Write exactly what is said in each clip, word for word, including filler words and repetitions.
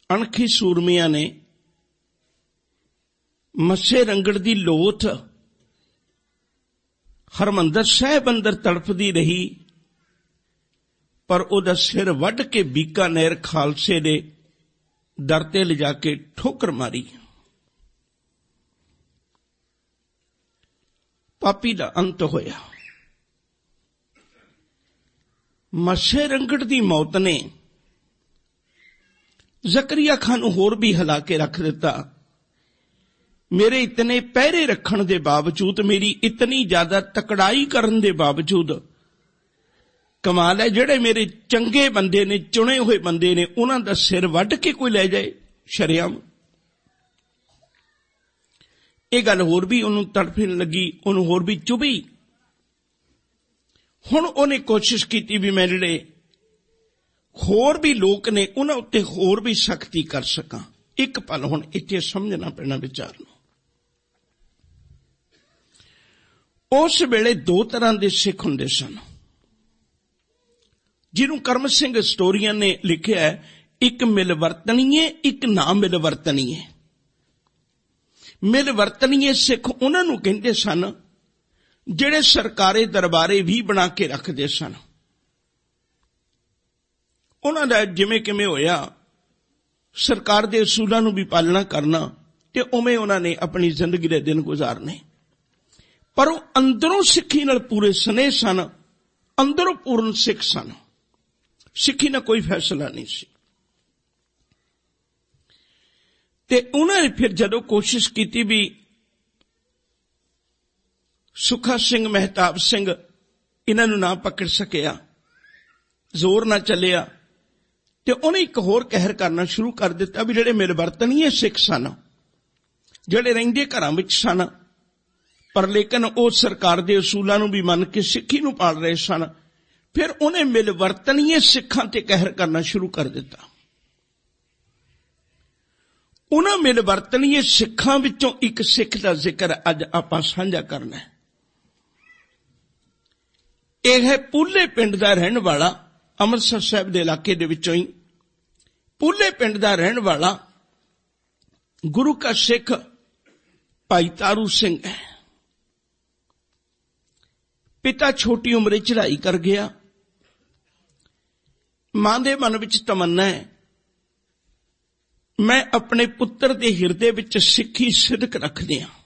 ਅਣਖੀ ਸੂਰਮਿਆਂ ਨੇ ਮੱਸੇ ਰੰਗੜ ਦੀ ਲੋਥ ਹਰਿਮੰਦਰ ਸਾਹਿਬ ਅੰਦਰ ਤੜਫਦੀ ਰਹੀ, ਪਰ ਉਹਦਾ ਸਿਰ ਵੱਢ ਕੇ ਬੀਕਾਨੇਰ ਖਾਲਸੇ ਦੇ ਦਰ ਤੇ ਲਿਜਾ ਕੇ ਠੋਕਰ ਮਾਰੀ। ਪਾਪੀ ਦਾ ਅੰਤ ਹੋਇਆ। ਮੱਸੇ ਰੰਗੜ ਦੀ ਮੌਤ ਨੇ ਜ਼ਕਰੀਆ ਖਾਨ ਨੂੰ ਹੋਰ ਵੀ ਹਿਲਾ ਕੇ ਰੱਖ ਦਿੱਤਾ। ਮੇਰੇ ਇਤਨੇ ਪਹਿਰੇ ਰੱਖਣ ਦੇ ਬਾਵਜੂਦ, ਮੇਰੀ ਇਤਨੀ ਜ਼ਿਆਦਾ ਤਕੜਾਈ ਕਰਨ ਦੇ ਬਾਵਜੂਦ, ਕਮਾਲ ਹੈ ਜਿਹੜੇ ਮੇਰੇ ਚੰਗੇ ਬੰਦੇ ਨੇ, ਚੁਣੇ ਹੋਏ ਬੰਦੇ ਨੇ, ਉਹਨਾਂ ਦਾ ਸਿਰ ਵੱਢ ਕੇ ਕੋਈ ਲੈ ਜਾਏ ਸ਼ਰੇਆਮ। ਇਹ ਗੱਲ ਹੋਰ ਵੀ ਉਹਨੂੰ ਤੜਫਣ ਲੱਗੀ, ਉਹਨੂੰ ਹੋਰ ਵੀ ਚੁਭੀ। ਹੁਣ ਉਹਨੇ ਕੋਸ਼ਿਸ਼ ਕੀਤੀ ਵੀ ਮੈਂ ਜਿਹੜੇ ਹੋਰ ਵੀ ਲੋਕ ਨੇ ਉਹਨਾਂ ਉੱਤੇ ਹੋਰ ਵੀ ਸਖਤੀ ਕਰ ਸਕਾਂ। ਇੱਕ ਪਲ ਹੁਣ ਇੱਥੇ ਸਮਝਣਾ ਪੈਣਾ ਵਿਚਾਰ ਨੂੰ। ਉਸ ਵੇਲੇ ਦੋ ਤਰ੍ਹਾਂ ਦੇ ਸਿੱਖ ਹੁੰਦੇ ਸਨ, ਜਿਹਨੂੰ ਕਰਮ ਸਿੰਘ ਸਟੋਰੀਅਨ ਨੇ ਲਿਖਿਆ ਹੈ, ਇੱਕ ਮਿਲਵਰਤਣੀਏ, ਇੱਕ ਨਾ ਮਿਲਵਰਤਣੀਏ। ਮਿਲਵਰਤਣੀਏ ਸਿੱਖ ਉਹਨਾਂ ਨੂੰ ਕਹਿੰਦੇ ਸਨ ਜਿਹੜੇ ਸਰਕਾਰੀ ਦਰਬਾਰੇ ਵੀ ਬਣਾ ਕੇ ਰੱਖਦੇ ਸਨ। ਉਹਨਾਂ ਦਾ ਜਿਵੇਂ ਕਿਵੇਂ ਹੋਇਆ ਸਰਕਾਰ ਦੇ ਅਸੂਲਾਂ ਨੂੰ ਵੀ ਪਾਲਣਾ ਕਰਨਾ, ਤੇ ਉਵੇਂ ਉਹਨਾਂ ਨੇ ਆਪਣੀ ਜ਼ਿੰਦਗੀ ਦੇ ਦਿਨ ਗੁਜ਼ਾਰਨੇ। ਪਰ ਉਹ ਅੰਦਰੋਂ ਸਿੱਖੀ ਨਾਲ ਪੂਰੇ ਸਨੇਹ ਸਨ, ਅੰਦਰੋਂ ਪੂਰਨ ਸਿੱਖ ਸਨ। ਸਿੱਖੀ ਨਾਲ ਕੋਈ ਫੈਸਲਾ ਨਹੀਂ ਸੀ। ਤੇ ਉਹਨਾਂ ਨੇ ਫਿਰ ਜਦੋਂ ਕੋਸ਼ਿਸ਼ ਕੀਤੀ ਵੀ ਸੁਖਾ ਸਿੰਘ, ਮਹਿਤਾਬ ਸਿੰਘ ਇਹਨਾਂ ਨੂੰ ਨਾ ਪਕੜ ਸਕਿਆ, ਜ਼ੋਰ ਨਾ ਚੱਲਿਆ, ਤੇ ਉਹਨੇ ਇੱਕ ਹੋਰ ਕਹਿਰ ਕਰਨਾ ਸ਼ੁਰੂ ਕਰ ਦਿੱਤਾ ਵੀ ਜਿਹੜੇ ਮਿਲਵਰਤਣੀਏ ਸਿੱਖ ਸਨ, ਜਿਹੜੇ ਰਹਿੰਦੇ ਘਰਾਂ ਵਿੱਚ ਸਨ, ਪਰ ਲੇਕਿਨ ਉਹ ਸਰਕਾਰ ਦੇ ਅਸੂਲਾਂ ਨੂੰ ਵੀ ਮੰਨ ਕੇ ਸਿੱਖੀ ਨੂੰ ਪਾਲ ਰਹੇ ਸਨ, ਫਿਰ ਉਹਨੇ ਮਿਲਵਰਤਣੀਏ ਸਿੱਖਾਂ ਤੇ ਕਹਿਰ ਕਰਨਾ ਸ਼ੁਰੂ ਕਰ ਦਿੱਤਾ। ਉਹਨਾਂ ਮਿਲਵਰਤਣੀਏ ਸਿੱਖਾਂ ਵਿੱਚੋਂ ਇੱਕ ਸਿੱਖ ਦਾ ਜ਼ਿਕਰ ਅੱਜ ਆਪਾਂ ਸਾਂਝਾ ਕਰਨਾ ਹੈ। ਇਹ ਹੈ ਪੂਲੇ ਪਿੰਡ ਦਾ ਰਹਿਣ ਵਾਲਾ, ਅੰਮ੍ਰਿਤਸਰ ਸਾਹਿਬ ਦੇ ਇਲਾਕੇ ਦੇ ਵਿੱਚੋਂ ਹੀ ਪੂਲੇ ਪਿੰਡ ਦਾ ਰਹਿਣ ਵਾਲਾ ਗੁਰੂ ਕਾ ਸਿੱਖ ਭਾਈ ਤਾਰੂ ਸਿੰਘ ਹੈ। ਪਿਤਾ ਛੋਟੀ ਉਮਰੇ ਚੜ੍ਹਾਈ ਕਰ ਗਿਆ। ਮਾਂ ਦੇ ਮਨ ਵਿੱਚ ਤਮੰਨਾ ਹੈ ਮੈਂ ਆਪਣੇ ਪੁੱਤਰ ਦੇ ਹਿਰਦੇ ਵਿੱਚ ਸਿੱਖੀ ਸਿਦਕ ਰੱਖਦੇ ਹਾਂ।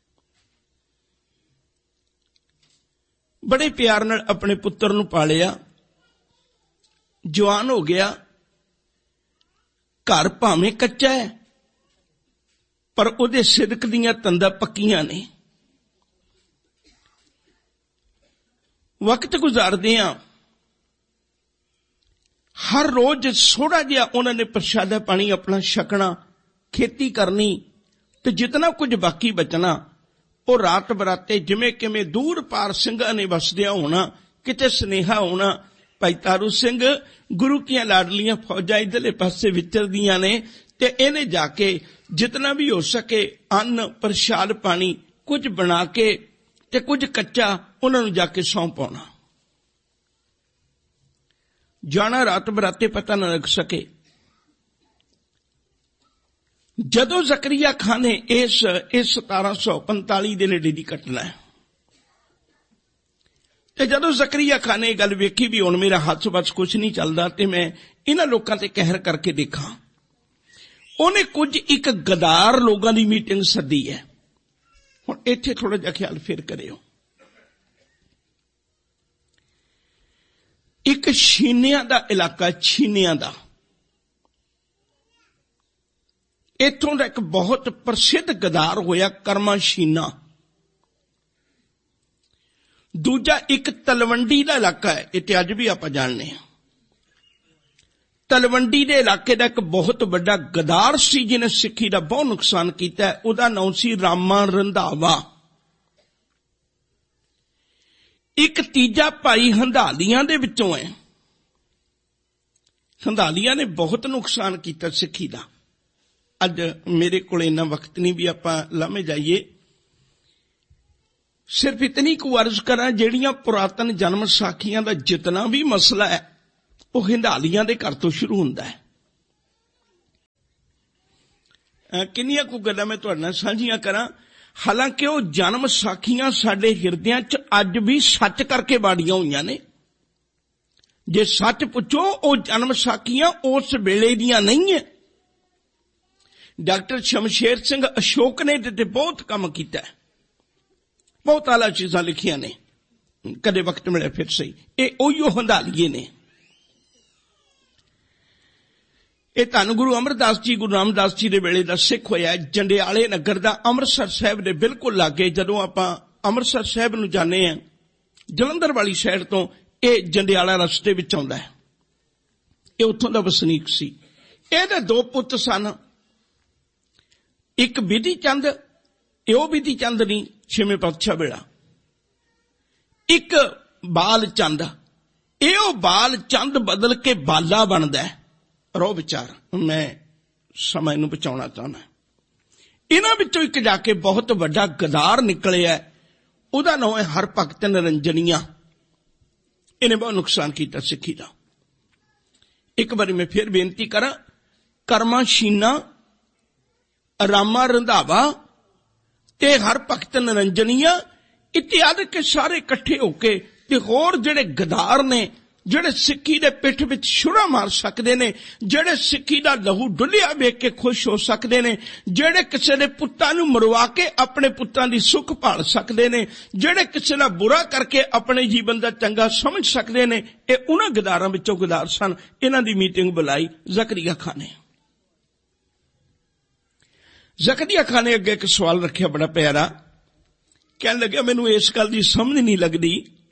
ਬੜੇ ਪਿਆਰ ਨਾਲ ਆਪਣੇ ਪੁੱਤਰ ਨੂੰ ਪਾਲਿਆ, ਜਵਾਨ ਹੋ ਗਿਆ। ਘਰ ਭਾਵੇਂ ਕੱਚਾ ਹੈ ਪਰ ਉਹਦੇ ਸਿਦਕ ਦੀਆਂ ਤੰਦਾਂ ਪੱਕੀਆਂ ਨੇ। ਵਕਤ ਗੁਜ਼ਾਰਦੇ ਹਾਂ, ਹਰ ਰੋਜ਼ ਥੋੜਾ ਜਿਹਾ ਉਹਨਾਂ ਨੇ ਪ੍ਰਸ਼ਾਦਾ ਪਾਣੀ ਆਪਣਾ ਛਕਣਾ, ਖੇਤੀ ਕਰਨੀ, ਤੇ ਜਿਤਨਾ ਕੁਝ ਬਾਕੀ ਬਚਣਾ ਉਹ ਰਾਤ ਬਰਾਤੇ ਜਿਵੇਂ ਕਿਵੇਂ ਦੂਰ ਪਾਰ ਸਿੰਘਾਂ ਨੇ ਵਸਦਿਆਂ ਹੋਣਾ, ਕਿਤੇ ਸੁਨੇਹਾ ਹੋਣਾ ਭਾਈ ਤਾਰੂ ਸਿੰਘ ਗੁਰੂ ਕੀਆਂ ਲਾਡਲੀਆਂ ਫੌਜਾਂ ਇੱਧਰਲੇ ਪਾਸੇ ਵਿਚਰਦੀਆਂ ਨੇ, ਤੇ ਇਹਨੇ ਜਾ ਕੇ ਜਿਤਨਾ ਵੀ ਹੋ ਸਕੇ ਅੰਨ ਪ੍ਰਸ਼ਾਦ ਪਾਣੀ ਕੁਝ ਬਣਾ ਕੇ ਤੇ ਕੁਝ ਕੱਚਾ ਉਹਨਾਂ ਨੂੰ ਜਾ ਕੇ ਸੌਂਪ ਪਾਉਣਾ। ਜਾਣਾ ਰਾਤ ਬਰਾਤੇ ਪਤਾ ਨਾ ਲੱਗ ਸਕੇ। ਜਦੋਂ ਜ਼ਕਰੀਆ ਖਾਨ ਨੇ ਇਸ ਇਸ ਸਤਾਰਾਂ ਸੌ ਪੰਤਾਲੀ ਦੇ ਨੇੜੇ ਦੀ ਘਟਨਾ ਹੈ, ਤੇ ਜਦੋਂ ਜ਼ਕਰੀਆ ਖਾਨ ਨੇ ਇਹ ਗੱਲ ਵੇਖੀ ਵੀ ਹੁਣ ਮੇਰਾ ਹੱਥ ਬਸ ਕੁਛ ਨਹੀਂ ਚੱਲਦਾ ਤੇ ਮੈਂ ਇਹਨਾਂ ਲੋਕਾਂ ਤੇ ਕਹਿਰ ਕਰਕੇ ਦੇਖਾਂ, ਉਹਨੇ ਕੁਝ ਇੱਕ ਗਦਾਰ ਲੋਕਾਂ ਦੀ ਮੀਟਿੰਗ ਸੱਦੀ ਹੈ। ਹੁਣ ਇੱਥੇ ਥੋੜਾ ਜਿਹਾ ਖਿਆਲ ਫਿਰ ਕਰਿਓ। ਇੱਕ ਛੀਨਿਆਂ ਦਾ ਇਲਾਕਾ, ਛੀਨਿਆਂ ਦਾ, ਇੱਥੋਂ ਦਾ ਇੱਕ ਬਹੁਤ ਪ੍ਰਸਿੱਧ ਗਦਾਰ ਹੋਇਆ ਕਰਮਾ ਛੀਨਾ। ਦੂਜਾ ਇੱਕ ਤਲਵੰਡੀ ਦਾ ਇਲਾਕਾ ਹੈ, ਇਹ ਅੱਜ ਵੀ ਆਪਾਂ ਜਾਣਦੇ ਹਾਂ। ਤਲਵੰਡੀ ਦੇ ਇਲਾਕੇ ਦਾ ਇੱਕ ਬਹੁਤ ਵੱਡਾ ਗਦਾਰ ਸੀ ਜਿਹਨੇ ਸਿੱਖੀ ਦਾ ਬਹੁਤ ਨੁਕਸਾਨ ਕੀਤਾ, ਉਹਦਾ ਨਾਮ ਸੀ ਰਾਮਾ ਰੰਧਾਵਾ। ਇੱਕ ਤੀਜਾ ਭਾਈ ਹੰਧਾਲੀਆਂ ਦੇ ਵਿੱਚੋਂ ਹੈ। ਹੰਧਾਲੀਆਂ ਨੇ ਬਹੁਤ ਨੁਕਸਾਨ ਕੀਤਾ ਸਿੱਖੀ ਦਾ। ਅੱਜ ਮੇਰੇ ਕੋਲ ਇੰਨਾ ਵਕਤ ਨਹੀਂ ਵੀ ਆਪਾਂ ਲਾਮੇ ਜਾਈਏ, ਸਿਰਫ ਇਤਨੀ ਕੁ ਅਰਜ਼ ਕਰਾਂ, ਜਿਹੜੀਆਂ ਪੁਰਾਤਨ ਜਨਮ ਸਾਖੀਆਂ ਦਾ ਜਿਤਨਾ ਵੀ ਮਸਲਾ ਹੈ ਉਹ ਹੰਧਾਲੀਆਂ ਦੇ ਘਰ ਤੋਂ ਸ਼ੁਰੂ ਹੁੰਦਾ ਹੈ। ਕਿੰਨੀਆਂ ਕੁ ਗੱਲਾਂ ਮੈਂ ਤੁਹਾਡੇ ਨਾਲ ਸਾਂਝੀਆਂ ਕਰਾਂ। ਹਾਲਾਂਕਿ ਉਹ ਜਨਮ ਸਾਖੀਆਂ ਸਾਡੇ ਹਿਰਦਿਆਂ 'ਚ ਅੱਜ ਵੀ ਸੱਚ ਕਰਕੇ ਬਾੜੀਆਂ ਹੋਈਆਂ ਨੇ। ਜੇ ਸੱਚ ਪੁੱਛੋ, ਉਹ ਜਨਮ ਸਾਖੀਆਂ ਉਸ ਵੇਲੇ ਦੀਆਂ ਨਹੀਂ ਹੈ। ਡਾਕਟਰ ਸ਼ਮਸ਼ੇਰ ਸਿੰਘ ਅਸ਼ੋਕ ਨੇ ਤੇ ਬਹੁਤ ਕੰਮ ਕੀਤਾ, ਬਹੁਤ ਆਲਾ ਚੀਜ਼ਾਂ ਲਿਖੀਆਂ ਨੇ। ਕਦੇ ਵਕਤ ਮਿਲਿਆ ਫਿਰ ਸਹੀ, ਇਹ ਉਹੀਓ ਹੰਧਾਲੀਏ ਨੇ। ਇਹ ਧੰਨ ਗੁਰੂ ਅਮਰਦਾਸ ਜੀ, ਗੁਰੂ ਰਾਮਦਾਸ ਜੀ ਦੇ ਵੇਲੇ ਦਾ ਸਿੱਖ ਹੋਇਆ। ਜੰਡਿਆਲੇ ਨਗਰ ਦਾ, ਅੰਮ੍ਰਿਤਸਰ ਸਾਹਿਬ ਦੇ ਬਿਲਕੁਲ ਲਾਗੇ। ਜਦੋਂ ਆਪਾਂ ਅੰਮ੍ਰਿਤਸਰ ਸਾਹਿਬ ਨੂੰ ਜਾਂਦੇ ਹਾਂ ਜਲੰਧਰ ਵਾਲੀ ਸਾਈਡ ਤੋਂ, ਇਹ ਜੰਡਿਆਲਾ ਰਸਤੇ ਵਿੱਚ ਆਉਂਦਾ ਹੈ। ਇਹ ਉੱਥੋਂ ਦਾ ਵਸਨੀਕ ਸੀ। ਇਹਦੇ ਦੋ ਪੁੱਤ ਸਨ, ਇੱਕ ਬਿਧੀ ਚੰਦ, ਇਹ ਉਹ ਬਿਧੀ ਚੰਦ ਨਹੀਂ ਛੇਵੇਂ ਪਾਤਸ਼ਾਹ ਵੇਲਾ, ਇੱਕ ਬਾਲ ਚੰਦ, ਇਹ ਉਹ ਬਾਲ ਚੰਦ ਬਦਲ ਕੇ ਬਾਲਾ ਬਣਦਾ ਹੈ। ਰੋ ਵਿਚਾਰ, ਮੈਂ ਸਮੇਂ ਨੂੰ ਬਚਾਉਣਾ ਚਾਹੁੰਦਾ। ਇਹਨਾਂ ਵਿੱਚੋਂ ਇੱਕ ਜਾ ਕੇ ਬਹੁਤ ਵੱਡਾ ਗਦਾਰ ਨਿਕਲਿਆ, ਉਹਦਾ ਨਾਮ ਹੈ ਹਰਭਗਤ ਨਿਰੰਜਨੀਆ। ਇਹਨੇ ਬਹੁਤ ਨੁਕਸਾਨ ਕੀਤਾ ਸਿੱਖੀ ਦਾ। ਇੱਕ ਵਾਰੀ ਮੈਂ ਫਿਰ ਬੇਨਤੀ ਕਰਾਂ, ਕਰਮਾ ਸ਼ੀਨਾ, ਰਾਮਾ ਰੰਧਾਵਾ ਤੇ ਹਰਭਗਤ ਨਿਰੰਜਨੀਆ ਇਤਿਆਦਿ ਕੇ ਸਾਰੇ ਇਕੱਠੇ ਹੋ ਕੇ, ਤੇ ਹੋਰ ਜਿਹੜੇ ਗਦਾਰ ਨੇ, ਜਿਹੜੇ ਸਿੱਖੀ ਦੇ ਪਿੱਠ ਵਿੱਚ ਛੁਰਾ ਮਾਰ ਸਕਦੇ ਨੇ, ਜਿਹੜੇ ਸਿੱਖੀ ਦਾ ਲਹੂ ਡੁੱਲਿਆ ਵੇਖ ਕੇ ਖੁਸ਼ ਹੋ ਸਕਦੇ ਨੇ, ਜਿਹੜੇ ਕਿਸੇ ਦੇ ਪੁੱਤਾਂ ਨੂੰ ਮਰਵਾ ਕੇ ਆਪਣੇ ਪੁੱਤਾਂ ਦੀ ਸੁੱਖ ਭਾਲ ਸਕਦੇ ਨੇ, ਜਿਹੜੇ ਕਿਸੇ ਦਾ ਬੁਰਾ ਕਰਕੇ ਆਪਣੇ ਜੀਵਨ ਦਾ ਚੰਗਾ ਸਮਝ ਸਕਦੇ ਨੇ, ਇਹ ਉਹਨਾਂ ਗਦਾਰਾਂ ਵਿੱਚੋਂ ਗਦਾਰ ਸਨ। ਇਹਨਾਂ ਦੀ ਮੀਟਿੰਗ ਬੁਲਾਈ ਜ਼ਕਰੀਆ ਖਾਨ ਨੇ। ਜ਼ਕਰੀਆ ਖਾਨ ਨੇ ਅੱਗੇ ਇੱਕ ਸਵਾਲ ਰੱਖਿਆ ਬੜਾ ਪਿਆਰਾ। ਕਹਿਣ ਲੱਗਿਆ, ਮੈਨੂੰ ਇਸ ਗੱਲ ਦੀ ਸਮਝ ਨਹੀਂ ਲੱਗਦੀ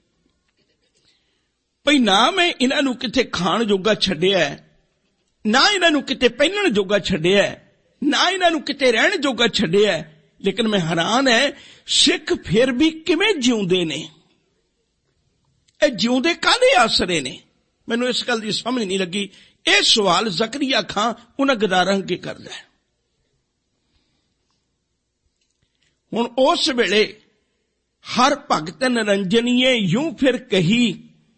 ਭਈ ਨਾ ਮੈਂ ਇਹਨਾਂ ਨੂੰ ਕਿਤੇ ਖਾਣ ਜੋਗਾ ਛੱਡਿਆ, ਨਾ ਇਹਨਾਂ ਨੂੰ ਕਿਤੇ ਪਹਿਨਣ ਜੋਗਾ ਛੱਡਿਆ, ਨਾ ਇਹਨਾਂ ਨੂੰ ਕਿਤੇ ਰਹਿਣ ਜੋਗਾ ਛੱਡਿਆ, ਲੇਕਿਨ ਮੈਂ ਹੈਰਾਨ ਹੈ ਸਿੱਖ ਫਿਰ ਵੀ ਕਿਵੇਂ ਜਿਉਂਦੇ ਨੇ। ਇਹ ਜਿਉਂਦੇ ਕਾਹਦੇ ਆਸਰੇ ਨੇ? ਮੈਨੂੰ ਇਸ ਗੱਲ ਦੀ ਸਮਝ ਨਹੀਂ ਲੱਗੀ। ਇਹ ਸਵਾਲ ਜ਼ਕਰੀਆ ਖਾਂ ਉਹਨਾਂ ਗਦਾਰਾਂ ਅੱਗੇ ਕਰਦਾ ਹੈ। ਹੁਣ ਉਸ ਵੇਲੇ ਹਰਭਗਤ ਨਿਰੰਜਨੀਏ ਯੂੰ ਫਿਰ ਕਹੀ,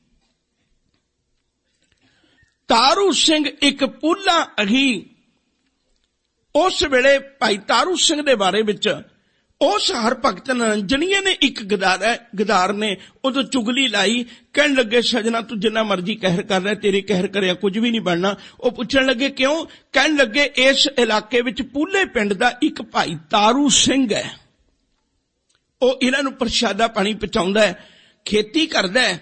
ਤਾਰੂ ਸਿੰਘ ਇੱਕ ਪੂਲਾ ਅਹੀ। ਉਸ ਵੇਲੇ ਭਾਈ ਤਾਰੂ ਸਿੰਘ ਦੇ ਬਾਰੇ ਵਿੱਚ ਉਸ ਹਰਭਗਤ ਨਿਰੰਜਨੀਏ ਨੇ ਇੱਕ ਗਦਾਰ ਗਦਾਰ ਨੇ ਉਦੋਂ ਚੁਗਲੀ ਲਾਈ। ਕਹਿਣ ਲੱਗੇ, ਸਜਣਾ ਤੂੰ ਜਿੰਨਾ ਮਰਜ਼ੀ ਕਹਿਰ ਕਰ ਰਿਹਾ, ਤੇਰੀ ਕਹਿਰ ਕਰਿਆ ਕੁਝ ਵੀ ਨਹੀਂ ਬਣਨਾ। ਉਹ ਪੁੱਛਣ ਲੱਗੇ ਕਿਉਂ? ਕਹਿਣ ਲੱਗੇ, ਇਸ ਇਲਾਕੇ ਵਿੱਚ ਪੂਲੇ ਪਿੰਡ ਦਾ ਇੱਕ ਭਾਈ ਤਾਰੂ ਸਿੰਘ ਹੈ, ਉਹ ਇਹਨਾਂ ਨੂੰ ਪ੍ਰਸ਼ਾਦਾ ਪਾਣੀ ਪਹੁੰਚਾਉਂਦਾ ਹੈ, ਖੇਤੀ ਕਰਦਾ ਹੈ,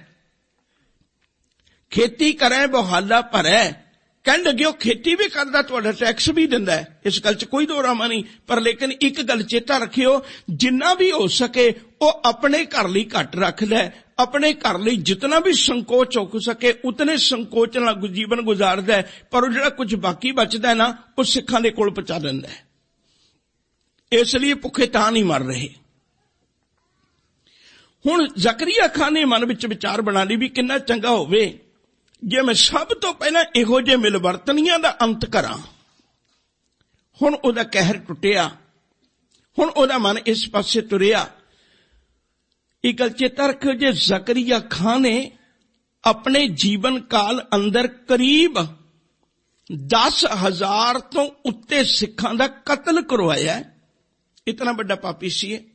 ਖੇਤੀ ਕਰੇ ਬਹਾਲਾ ਭਰੇ। ਕਹਿਣ ਲੱਗੇ, ਉਹ ਖੇਤੀ ਵੀ ਕਰਦਾ, ਤੁਹਾਡਾ ਟੈਕਸ ਵੀ ਦਿੰਦਾ, ਇਸ ਗੱਲ 'ਚ ਕੋਈ ਦੋ ਰਾਮਾ ਨਹੀਂ। ਪਰ ਲੇਕਿਨ ਇੱਕ ਗੱਲ ਚੇਤਾ ਰੱਖਿਓ, ਜਿੰਨਾ ਵੀ ਹੋ ਸਕੇ ਉਹ ਆਪਣੇ ਘਰ ਲਈ ਘੱਟ ਰੱਖਦਾ, ਆਪਣੇ ਘਰ ਲਈ ਜਿਤਨਾ ਵੀ ਸੰਕੋਚ ਹੋ ਸਕੇ ਉਤਨੇ ਸੰਕੋਚ ਨਾਲ ਜੀਵਨ ਗੁਜ਼ਾਰਦਾ, ਪਰ ਉਹ ਜਿਹੜਾ ਕੁਝ ਬਾਕੀ ਬਚਦਾ ਨਾ, ਉਹ ਸਿੱਖਾਂ ਦੇ ਕੋਲ ਪਹੁੰਚਾ ਦਿੰਦਾ। ਇਸ ਲਈ ਭੁੱਖੇ ਤਾਂ ਨਹੀਂ ਮਰ ਰਹੇ। ਹੁਣ ਜ਼ਕਰੀਆ ਖਾਨ ਨੇ ਮਨ ਵਿੱਚ ਵਿਚਾਰ ਬਣਾ ਲਈ ਵੀ ਕਿੰਨਾ ਚੰਗਾ ਹੋਵੇ ਜੇ ਮੈਂ ਸਭ ਤੋਂ ਪਹਿਲਾਂ ਇਹੋ ਜਿਹੇ ਮਿਲਵਰਤਨੀਆਂ ਦਾ ਅੰਤ ਕਰਾਂ। ਹੁਣ ਉਹਦਾ ਕਹਿਰ ਟੁੱਟਿਆ, ਹੁਣ ਉਹਦਾ ਮਨ ਇਸ ਪਾਸੇ ਤੁਰਿਆ। ਇਹ ਗੱਲ ਚੇਤਾ ਰੱਖਿਓ, ਜੇ ਜ਼ਕਰੀਆ ਖਾਨ ਨੇ ਆਪਣੇ ਜੀਵਨ ਕਾਲ ਅੰਦਰ ਕਰੀਬ ਦਸ ਹਜ਼ਾਰ ਤੋਂ ਉੱਤੇ ਸਿੱਖਾਂ ਦਾ ਕਤਲ ਕਰਵਾਇਆ, ਇਤਨਾ ਵੱਡਾ ਪਾਪੀ ਸੀ ਇਹ।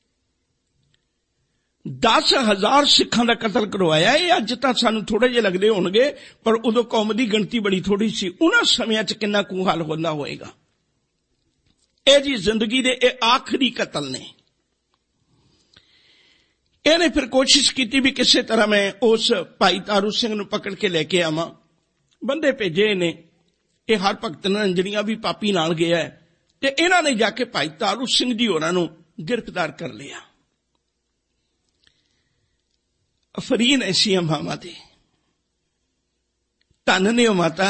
ਦਸ ਹਜ਼ਾਰ ਸਿੱਖਾਂ ਦਾ ਕਤਲ ਕਰਵਾਇਆ। ਇਹ ਅੱਜ ਤਾਂ ਸਾਨੂੰ ਥੋੜੇ ਜਿਹੇ ਲੱਗਦੇ ਹੋਣਗੇ, ਪਰ ਉਦੋਂ ਕੌਮ ਦੀ ਗਿਣਤੀ ਬੜੀ ਥੋੜੀ ਸੀ। ਉਹਨਾਂ ਸਮਿਆਂ 'ਚ ਕਿੰਨਾ ਕੁ ਹਾਲ ਹੁੰਦਾ ਹੋਏਗਾ। ਇਹ ਜੀ ਜ਼ਿੰਦਗੀ ਦੇ ਇਹ ਆਖਰੀ ਕਤਲ ਨੇ। ਇਹਨੇ ਫਿਰ ਕੋਸ਼ਿਸ਼ ਕੀਤੀ ਵੀ ਕਿਸੇ ਤਰ੍ਹਾਂ ਮੈਂ ਉਸ ਭਾਈ ਤਾਰੂ ਸਿੰਘ ਨੂੰ ਪਕੜ ਕੇ ਲੈ ਕੇ ਆਵਾਂ। ਬੰਦੇ ਭੇਜੇ ਨੇ, ਇਹ ਹਰਭਗਤ ਨਿਰੰਜਨੀਆ ਵੀ ਪਾਪੀ ਨਾਲ ਗਿਆ, ਤੇ ਇਹਨਾਂ ਨੇ ਜਾ ਕੇ ਭਾਈ ਤਾਰੂ ਸਿੰਘ ਜੀ ਹੋਰਾਂ ਨੂੰ ਗ੍ਰਿਫਤਾਰ ਕਰ ਲਿਆ। ਅਫਰੀਨ ਐਸੀਆਂ ਮਾਵਾਂ ਦੇ, ਧੰਨ ਨੇ ਉਹ ਮਾਤਾ।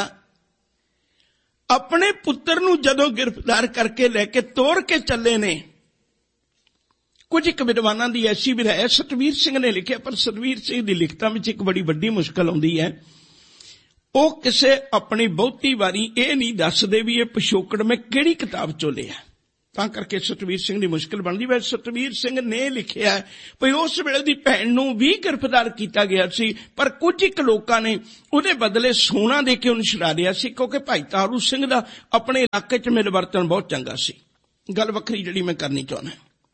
ਆਪਣੇ ਪੁੱਤਰ ਨੂੰ ਜਦੋਂ ਗ੍ਰਿਫਤਾਰ ਕਰਕੇ ਲੈ ਕੇ ਤੋੜ ਕੇ ਚੱਲੇ ਨੇ, ਕੁਝ ਇੱਕ ਵਿਦਵਾਨਾਂ ਦੀ ਐਸੀ ਵੀ ਹੈ, ਸਤਵੀਰ ਸਿੰਘ ਨੇ ਲਿਖਿਆ, ਪਰ ਸਤਵੀਰ ਸਿੰਘ ਦੀ ਲਿਖਤਾਂ ਵਿੱਚ ਇੱਕ ਬੜੀ ਵੱਡੀ ਮੁਸ਼ਕਲ ਆਉਂਦੀ ਹੈ। ਉਹ ਕਿਸੇ ਆਪਣੀ ਬਹੁਤੀ ਵਾਰੀ ਇਹ ਨਹੀਂ ਦੱਸਦੇ ਵੀ ਇਹ ਪਿਛੋਕੜ ਮੈਂ ਕਿਹੜੀ ਕਿਤਾਬ ਚੋਂ ਲਿਆ। ਤਾਂ ਕਰਕੇ ਸਤਵੀਰ ਸਿੰਘ ਦੀ ਮੁਸ਼ਕਿਲ ਬਣਦੀ। ਵੈਸੇ ਸਤਵੀਰ ਸਿੰਘ ਨੇ ਲਿਖਿਆ ਵੀ ਉਸ ਵੇਲੇ ਦੀ ਭੈਣ ਨੂੰ ਵੀ ਗ੍ਰਿਫਤਾਰ ਕੀਤਾ ਗਿਆ ਸੀ, ਪਰ ਕੁਝ ਇੱਕ ਲੋਕਾਂ ਨੇ ਉਹਦੇ ਬਦਲੇ ਸੋਨਾ ਦੇ ਕੇ ਉਹਨੂੰ ਛੁਡਾ ਲਿਆ ਸੀ, ਕਿਉਂਕਿ ਭਾਈ ਤਾਰੂ ਸਿੰਘ ਦਾ ਆਪਣੇ ਇਲਾਕੇ 'ਚ ਮਿਲਵਰਤਨ ਬਹੁਤ ਚੰਗਾ ਸੀ। ਗੱਲ ਵੱਖਰੀ ਜਿਹੜੀ ਮੈਂ ਕਰਨੀ ਚਾਹੁੰਦਾ,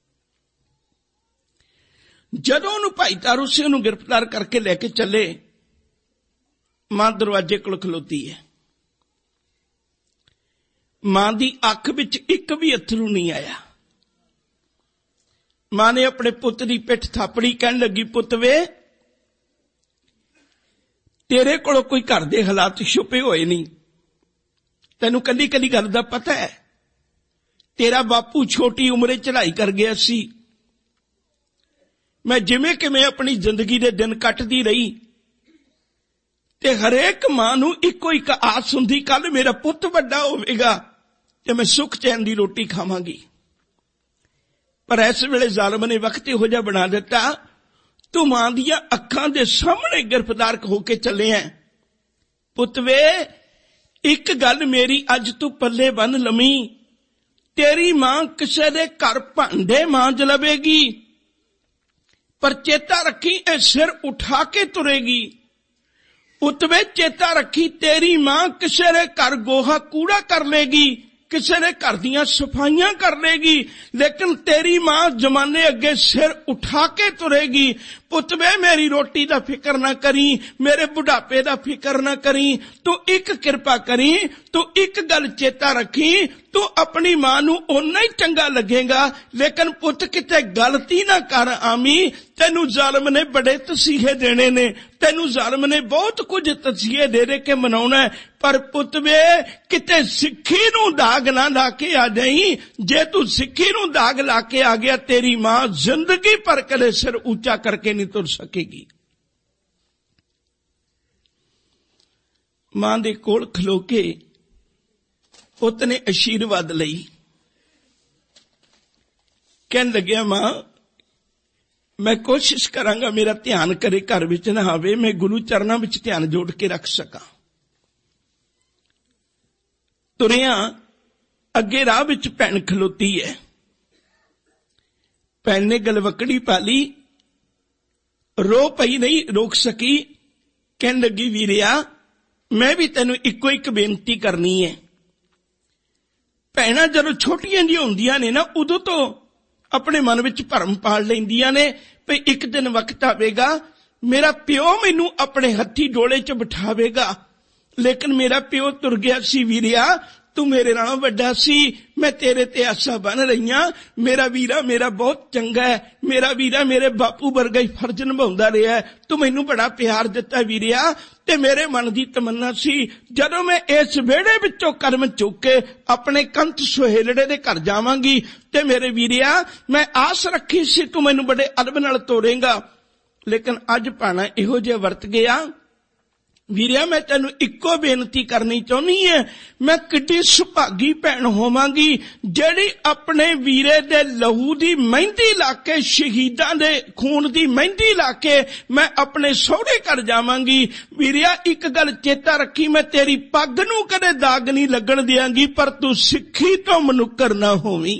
ਜਦੋਂ ਉਹਨੂੰ ਭਾਈ ਤਾਰੂ ਸਿੰਘ ਨੂੰ ਗ੍ਰਿਫਤਾਰ ਕਰਕੇ ਲੈ ਕੇ ਚੱਲੇ, ਮਾਂ ਦਰਵਾਜ਼ੇ ਕੋਲ ਖਲੋਤੀ ਹੈ। ਮਾਂ ਦੀ ਅੱਖ ਵਿੱਚ ਇੱਕ ਵੀ ਅੱਥਰੂ ਨਹੀਂ ਆਇਆ। ਮਾਂ ਨੇ ਆਪਣੇ ਪੁੱਤ ਦੀ ਪਿੱਠ ਥਾਪੜੀ, ਕਹਿਣ ਲੱਗੀ, ਪੁੱਤ ਵੇ, ਤੇਰੇ ਕੋਲ ਕੋਈ ਘਰ ਦੇ ਹਾਲਾਤ ਛੁਪੇ ਹੋਏ ਨਹੀਂ, ਤੈਨੂੰ ਕੱਲੀ ਕੱਲੀ ਗੱਲ ਦਾ ਪਤਾ ਹੈ। ਤੇਰਾ ਬਾਪੂ ਛੋਟੀ ਉਮਰੇ ਚੜ੍ਹਾਈ ਕਰ ਗਿਆ ਸੀ, ਮੈਂ ਜਿਵੇਂ ਕਿਵੇਂ ਆਪਣੀ ਜ਼ਿੰਦਗੀ ਦੇ ਦਿਨ ਕੱਟਦੀ ਰਹੀ, ਤੇ ਹਰੇਕ ਮਾਂ ਨੂੰ ਇੱਕੋ ਇੱਕ ਆਸ ਹੁੰਦੀ, ਕੱਲ ਮੇਰਾ ਪੁੱਤ ਵੱਡਾ ਹੋਵੇਗਾ ਤੇ ਮੈਂ ਸੁੱਖ ਚੈਨ ਦੀ ਰੋਟੀ ਖਾਵਾਂਗੀ। ਪਰ ਇਸ ਵੇਲੇ ਜ਼ਾਲਮ ਨੇ ਵਕਤ ਇਹੋ ਜਿਹਾ ਬਣਾ ਦਿੱਤਾ, ਤੂੰ ਮਾਂ ਦੀਆਂ ਅੱਖਾਂ ਦੇ ਸਾਹਮਣੇ ਗ੍ਰਿਫਤਾਰ ਹੋ ਕੇ ਚੱਲੇ ਐ। ਪੁੱਤ ਵੇ, ਇੱਕ ਗੱਲ ਮੇਰੀ ਅੱਜ ਤੂੰ ਪੱਲੇ ਬੰਨ ਲਵੀਂ, ਤੇਰੀ ਮਾਂ ਕਿਸੇ ਦੇ ਘਰ ਭਾਂਡੇ ਮਾਂਜ ਲਵੇਗੀ, ਪਰ ਚੇਤਾ ਰੱਖੀ ਇਹ ਸਿਰ ਉਠਾ ਕੇ ਤੁਰੇਗੀ। ਪੁੱਤ ਵੇ, ਚੇਤਾ ਰੱਖੀ, ਤੇਰੀ ਮਾਂ ਕਿਸੇ ਦੇ ਘਰ ਗੋਹਾ ਕੂੜਾ ਕਰ ਲੇਗੀ, ਕਿਸੇ ਦੇ ਘਰ ਦੀਆਂ ਸਫਾਈਆਂ ਕਰ ਲੇਗੀ, ਲੇਕਿਨ ਤੇਰੀ ਮਾਂ ਜ਼ਮਾਨੇ ਅੱਗੇ ਸਿਰ ਉਠਾ ਕੇ ਤੁਰੇਗੀ। ਪੁੱਤ ਵੇ, ਮੇਰੀ ਰੋਟੀ ਦਾ ਫਿਕਰ ਨਾ ਕਰੀ, ਮੇਰੇ ਬੁਢਾਪੇ ਦਾ ਫਿਕਰ ਨਾ ਕਰੀ, ਤੂੰ ਇੱਕ ਕਿਰਪਾ ਕਰੀ, ਤੂੰ ਇੱਕ ਗੱਲ ਚੇਤਾ ਰੱਖੀ, ਤੂੰ ਆਪਣੀ ਮਾਂ ਨੂੰ ਓਨਾ ਹੀ ਚੰਗਾ ਲੱਗੇਗਾ, ਲੇਕਿਨ ਪੁੱਤ ਕਿਤੇ ਗਲਤੀ ਨਾ ਕਰ ਆਵੀਂ, ਤੈਨੂੰ ਜ਼ਾਲਮ ਨੇ ਬੜੇ ਤਸੀਹੇ ਦੇਣੇ ਨੇ, ਤੈਨੂੰ ਜ਼ਾਲਮ ਨੇ ਬਹੁਤ ਕੁਝ ਤਸੀਹੇ ਦੇ ਦੇ ਕੇ ਮਨਾਉਣਾ, ਪਰ ਪੁੱਤ ਵੇ, ਕਿਤੇ ਸਿੱਖੀ ਨੂੰ ਦਾਗ ਨਾ ਲਾ ਕੇ ਆ ਜਾਈਂ। ਜੇ ਤੂੰ ਸਿੱਖੀ ਨੂੰ ਦਾਗ ਲਾ ਕੇ ਆ ਗਿਆ, ਤੇਰੀ ਮਾਂ ਜ਼ਿੰਦਗੀ ਭਰ ਕਦੇ ਸਿਰ ਉੱਚਾ ਕਰਕੇ ਨਹੀਂ ਤੁਰ ਸਕੇਗੀ। ਮਾਂ ਦੇ ਕੋਲ ਖਲੋ ਕੇ ਪੁੱਤ ਨੇ ਅਸ਼ੀਰਵਾਦ ਲਈ, ਕਹਿਣ ਲੱਗਿਆ, ਮਾਂ, ਮੈਂ ਕੋਸ਼ਿਸ਼ ਕਰਾਂਗਾ ਮੇਰਾ ਧਿਆਨ ਕਰੇ ਘਰ ਵਿੱਚ ਨਾ ਆਵੇ, ਮੈਂ ਗੁਰੂ ਚਰਨਾਂ ਵਿੱਚ ਧਿਆਨ ਜੋੜ ਕੇ ਰੱਖ ਸਕਾਂ। ਤੁਰਿਆ ਅੱਗੇ ਰਾਹ ਵਿੱਚ ਭੈਣ ਖਲੋਤੀ ਹੈ। ਭੈਣ ਨੇ ਗਲਵਕੜੀ ਪਾ ਲਈ, ਰੋ ਪਈ ਨਹੀਂ ਰੋਕ ਸਕੀ, ਕਹਿਣ ਲੱਗੀ, ਵੀਰਿਆ, ਮੈਂ ਵੀ ਤੈਨੂੰ ਇੱਕੋ ਇੱਕ ਬੇਨਤੀ ਕਰਨੀ ਹੈ। ਭੈਣਾਂ ਜਦੋਂ ਛੋਟੀਆਂ ਜਿਹੀਆਂ ਹੁੰਦੀਆਂ ਨੇ ਨਾ, ਉਦੋਂ ਤੋਂ ਆਪਣੇ ਮਨ ਵਿੱਚ ਭਰਮ ਪਾਲ ਲੈਂਦੀਆਂ ਨੇ ਵੀ ਇੱਕ ਦਿਨ ਵਕਤ ਆਵੇਗਾ, ਮੇਰਾ ਪਿਓ ਮੈਨੂੰ ਆਪਣੇ ਹੱਥੀ ਡੋਲੇ 'ਚ ਬਿਠਾਵੇਗਾ, ਲੇਕਿਨ ਮੇਰਾ ਪਿਓ ਤੁਰ ਗਿਆ ਸੀ। ਵੀਰਿਆ, ਤੂੰ ਮੇਰੇ ਨਾਲੋਂ ਵੱਡਾ ਸੀ, ਮੈਂ ਤੇਰੇ ਤੇ ਆਸਾਂ ਬੰਨ ਰਹੀਆਂ। ਮੇਰਾ ਵੀਰਾ ਮੇਰਾ ਬਹੁਤ ਚੰਗਾ ਹੈ, ਮੇਰਾ ਵੀਰਾ ਮੇਰੇ ਬਾਪੂ ਵਰਗਾ ਹੀ ਫਰਜ਼ ਨਿਭਾਉਂਦਾ ਰਿਹਾ, ਤੂੰ ਮੈਨੂੰ ਬੜਾ ਪਿਆਰ ਦਿੱਤਾ ਵੀਰਿਆ। ਤੇ ਮੇਰੇ ਮਨ ਦੀ ਤਮੰਨਾ ਸੀ, ਜਦੋਂ ਮੈਂ ਇਸ ਵਿਹੜੇ ਵਿੱਚੋਂ ਕਦਮ ਚੁੱਕ ਕੇ ਆਪਣੇ ਕੰਤ ਸੁਹੇਲੜੇ ਦੇ ਘਰ ਜਾਵਾਂਗੀ, ਤੇ ਮੇਰੇ ਵੀਰਿਆ, ਮੈਂ ਆਸ ਰੱਖੀ ਸੀ ਤੂੰ ਮੈਨੂੰ ਬੜੇ ਅਦਬ ਨਾਲ ਤੋਰੇਂਗਾ, ਲੇਕਿਨ ਅੱਜ ਭਾਣਾ ਇਹੋ ਜਿਹਾ ਵਰਤ ਗਿਆ। ਵੀਰਿਆ, ਮੈਂ ਤੈਨੂੰ ਇੱਕੋ ਬੇਨਤੀ ਕਰਨੀ ਚਾਹੁੰਦੀ ਹੈ, ਮੈਂ ਕਿੱਡੀ ਸੁਭਾਗੀ ਭੈਣ ਹੋਵਾਂਗੀ ਜਿਹੜੀ ਆਪਣੇ ਵੀਰੇ ਦੇ ਲਹੂ ਦੀ ਮਹਿੰਦੀ ਲਾ ਕੇ, ਸ਼ਹੀਦਾਂ ਦੇ ਖੂਨ ਦੀ ਮਹਿੰਦੀ ਲਾ ਕੇ ਮੈਂ ਆਪਣੇ ਸਹੁਰੇ ਘਰ ਜਾਵਾਂਗੀ। ਵੀਰਿਆ, ਇੱਕ ਗੱਲ ਚੇਤਾ ਰੱਖੀ, ਮੈਂ ਤੇਰੀ ਪੱਗ ਨੂੰ ਕਦੇ ਦਾਗ ਨਹੀਂ ਲੱਗਣ ਦਿਆਂਗੀ, ਪਰ ਤੂੰ ਸਿੱਖੀ ਤੋਂ ਮਨੁੱਕਰ ਨਾ ਹੋਵੀਂ।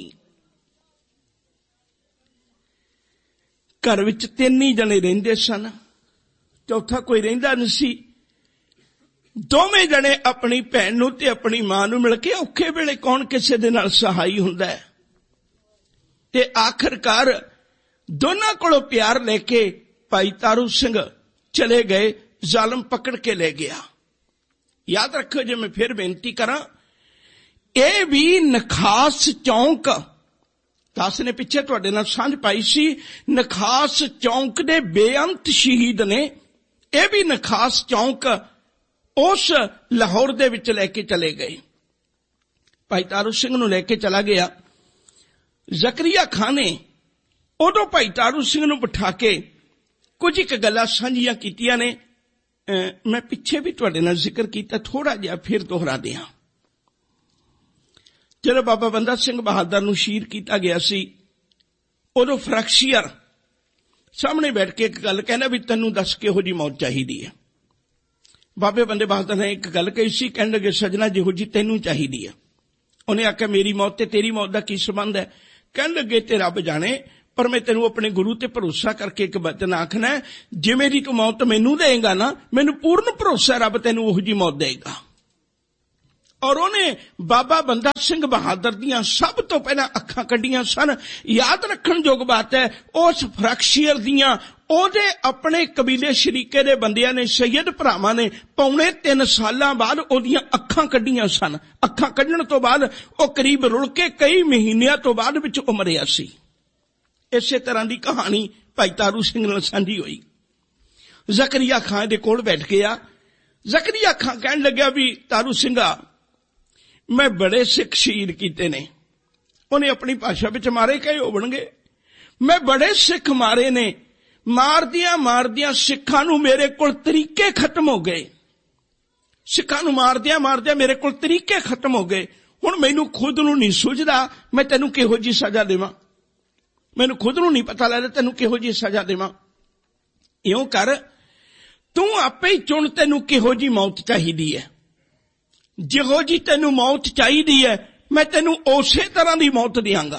ਘਰ ਵਿੱਚ ਤਿੰਨ ਹੀ ਜਣੇ ਰਹਿੰਦੇ ਸਨ, ਚੌਥਾ ਕੋਈ ਰਹਿੰਦਾ ਨਹੀਂ ਸੀ। ਦੋਵੇਂ ਜਣੇ ਆਪਣੀ ਭੈਣ ਨੂੰ ਤੇ ਆਪਣੀ ਮਾਂ ਨੂੰ ਮਿਲ ਕੇ ਔਖੇ ਵੇਲੇ ਕੌਣ ਕਿਸੇ ਦੇ ਨਾਲ ਸਹਾਈ ਹੁੰਦਾ ਹੈ, ਤੇ ਆਖਰਕਾਰ ਦੋਨਾਂ ਕੋਲੋਂ ਪਿਆਰ ਲੈ ਕੇ ਭਾਈ ਤਾਰੂ ਸਿੰਘ ਚਲੇ ਗਏ, ਜ਼ਾਲਮ ਪਕੜ ਕੇ ਲੈ ਗਿਆ। ਯਾਦ ਰੱਖੋ, ਜੇ ਮੈਂ ਫਿਰ ਬੇਨਤੀ ਕਰਾਂ, ਇਹ ਵੀ ਨਖਾਸ ਚੌਂਕ, ਦਾਸ ਨੇ ਪਿੱਛੇ ਤੁਹਾਡੇ ਨਾਲ ਸਾਂਝ ਪਾਈ ਸੀ, ਨਖਾਸ ਚੌਂਕ ਦੇ ਬੇਅੰਤ ਸ਼ਹੀਦ ਨੇ। ਇਹ ਵੀ ਨਖਾਸ ਚੌਂਕ ਉਸ ਲਾਹੌਰ ਦੇ ਵਿੱਚ ਲੈ ਕੇ ਚਲੇ ਗਏ। ਭਾਈ ਤਾਰੂ ਸਿੰਘ ਨੂੰ ਲੈ ਕੇ ਚਲਾ ਗਿਆ। ਜ਼ਕਰੀਆ ਖਾਨ ਨੇ ਉਦੋਂ ਭਾਈ ਤਾਰੂ ਸਿੰਘ ਨੂੰ ਬਿਠਾ ਕੇ ਕੁਝ ਇੱਕ ਗੱਲਾਂ ਸਾਂਝੀਆਂ ਕੀਤੀਆਂ ਨੇ, ਮੈਂ ਪਿੱਛੇ ਵੀ ਤੁਹਾਡੇ ਨਾਲ ਜ਼ਿਕਰ ਕੀਤਾ, ਥੋੜਾ ਜਿਹਾ ਫਿਰ ਦੁਹਰਾ ਦਿਆਂ। ਜਦੋਂ ਬਾਬਾ ਬੰਦਾ ਸਿੰਘ ਬਹਾਦਰ ਨੂੰ ਸ਼ਹੀਦ ਕੀਤਾ ਗਿਆ ਸੀ, ਉਦੋਂ ਫਰਕਸ਼ੀਅਰ ਸਾਹਮਣੇ ਬੈਠ ਕੇ ਇੱਕ ਗੱਲ ਕਹਿੰਦਾ ਵੀ ਤੈਨੂੰ ਦੱਸ ਕਿਹੋ ਜਿਹੀ ਮੌਤ ਚਾਹੀਦੀ ਹੈ। ਬਾਬੇ ਬੰਦੇ ਬਹਾਦਰ ਨੇ ਇੱਕ ਗੱਲ ਕਹੀ ਸੀ, ਕਹਿਣ ਲੱਗੇ, ਸਜਣਾ ਜਿਹੋ ਜਿਹੀ ਤੈਨੂੰ ਚਾਹੀਦੀ ਹੈ। ਉਹਨੇ ਆਖਿਆ ਮੇਰੀ ਮੌਤ ਤੇ ਤੇਰੀ ਮੌਤ ਦਾ ਕੀ ਸੰਬੰਧ ਹੈ? ਕਹਿਣ ਲੱਗੇ ਤੇ ਰੱਬ ਜਾਣੇ, ਪਰ ਮੈਂ ਤੈਨੂੰ ਆਪਣੇ ਗੁਰੂ ਤੇ ਭਰੋਸਾ ਕਰਕੇ ਇੱਕ ਬਚਨ ਆਖਣਾ, ਜਿਵੇਂ ਦੀ ਤੂੰ ਮੌਤ ਮੈਨੂੰ ਦੇਏਗਾ ਨਾ, ਮੈਨੂੰ ਪੂਰਨ ਭਰੋਸਾ ਰੱਬ ਤੈਨੂੰ ਉਹੋ ਜਿਹੀ ਮੌਤ ਦੇਏਗਾ। ਔਰ ਉਹਨੇ ਬਾਬਾ ਬੰਦਾ ਸਿੰਘ ਬਹਾਦਰ ਦੀਆਂ ਸਭ ਤੋਂ ਪਹਿਲਾਂ ਅੱਖਾਂ ਕੱਢੀਆਂ ਸਨ। ਯਾਦ ਰੱਖਣ ਯੋਗ ਬਾਤ ਹੈ, ਉਸ ਫਰਕਸ਼ੀਅਰ ਦੀਆਂ ਉਹਦੇ ਆਪਣੇ ਕਬੀਲੇ ਸ਼ਰੀਕੇ ਦੇ ਬੰਦਿਆਂ ਨੇ, ਸੈਯਦ ਭਰਾਵਾਂ ਨੇ ਪੌਣੇ ਤਿੰਨ ਸਾਲਾਂ ਬਾਅਦ ਉਹਦੀਆਂ ਅੱਖਾਂ ਕੱਢੀਆਂ ਸਨ। ਅੱਖਾਂ ਕੱਢਣ ਤੋਂ ਬਾਅਦ ਉਹ ਕਰੀਬ ਰੁਲ ਕੇ ਕਈ ਮਹੀਨਿਆਂ ਤੋਂ ਬਾਅਦ ਵਿੱਚ ਉਹ ਮਰਿਆ ਸੀ। ਇਸੇ ਤਰ੍ਹਾਂ ਦੀ ਕਹਾਣੀ ਭਾਈ ਤਾਰੂ ਸਿੰਘ ਨਾਲ ਸਾਂਝੀ ਹੋਈ। ਜ਼ਕਰੀਆ ਖਾਂ ਦੇ ਕੋਲ ਬੈਠ ਗਿਆ। ਜ਼ਕਰੀਆ ਖਾਂ ਕਹਿਣ ਲੱਗਿਆ ਵੀ ਤਾਰੂ ਸਿੰਘਾ, ਮੈਂ ਬੜੇ ਸਿੱਖ ਸ਼ਹੀਦ ਕੀਤੇ ਨੇ। ਉਹਨੇ ਆਪਣੀ ਭਾਸ਼ਾ ਵਿੱਚ ਮਾਰੇ ਕਹੇ ਹੋਣਗੇ, ਮੈਂ ਬੜੇ ਸਿੱਖ ਮਾਰੇ ਨੇ। ਮਾਰਦਿਆਂ ਮਾਰਦਿਆਂ ਸਿੱਖਾਂ ਨੂੰ ਮੇਰੇ ਕੋਲ ਤਰੀਕੇ ਖਤਮ ਹੋ ਗਏ। ਸਿੱਖਾਂ ਨੂੰ ਮਾਰਦਿਆਂ ਮਾਰਦਿਆਂ ਮੇਰੇ ਕੋਲ ਤਰੀਕੇ ਖਤਮ ਹੋ ਗਏ। ਹੁਣ ਮੈਨੂੰ ਖੁਦ ਨੂੰ ਨਹੀਂ ਸੁਝਦਾ ਮੈਂ ਤੈਨੂੰ ਕਿਹੋ ਜਿਹੀ ਸਜ਼ਾ ਦੇਵਾਂ। ਮੈਨੂੰ ਖੁਦ ਨੂੰ ਨਹੀਂ ਪਤਾ ਲੱਗਦਾ ਤੈਨੂੰ ਕਿਹੋ ਜਿਹੀ ਸਜ਼ਾ ਦੇਵਾਂ। ਇਉਂ ਕਰ, ਤੂੰ ਆਪੇ ਹੀ ਚੁਣ ਤੈਨੂੰ ਕਿਹੋ ਜਿਹੀ ਮੌਤ ਚਾਹੀਦੀ ਹੈ। ਜਿਹੋ ਜਿਹੀ ਤੈਨੂੰ ਮੌਤ ਚਾਹੀਦੀ ਹੈ ਮੈਂ ਤੈਨੂੰ ਉਸੇ ਤਰ੍ਹਾਂ ਦੀ ਮੌਤ ਦਿਆਂਗਾ।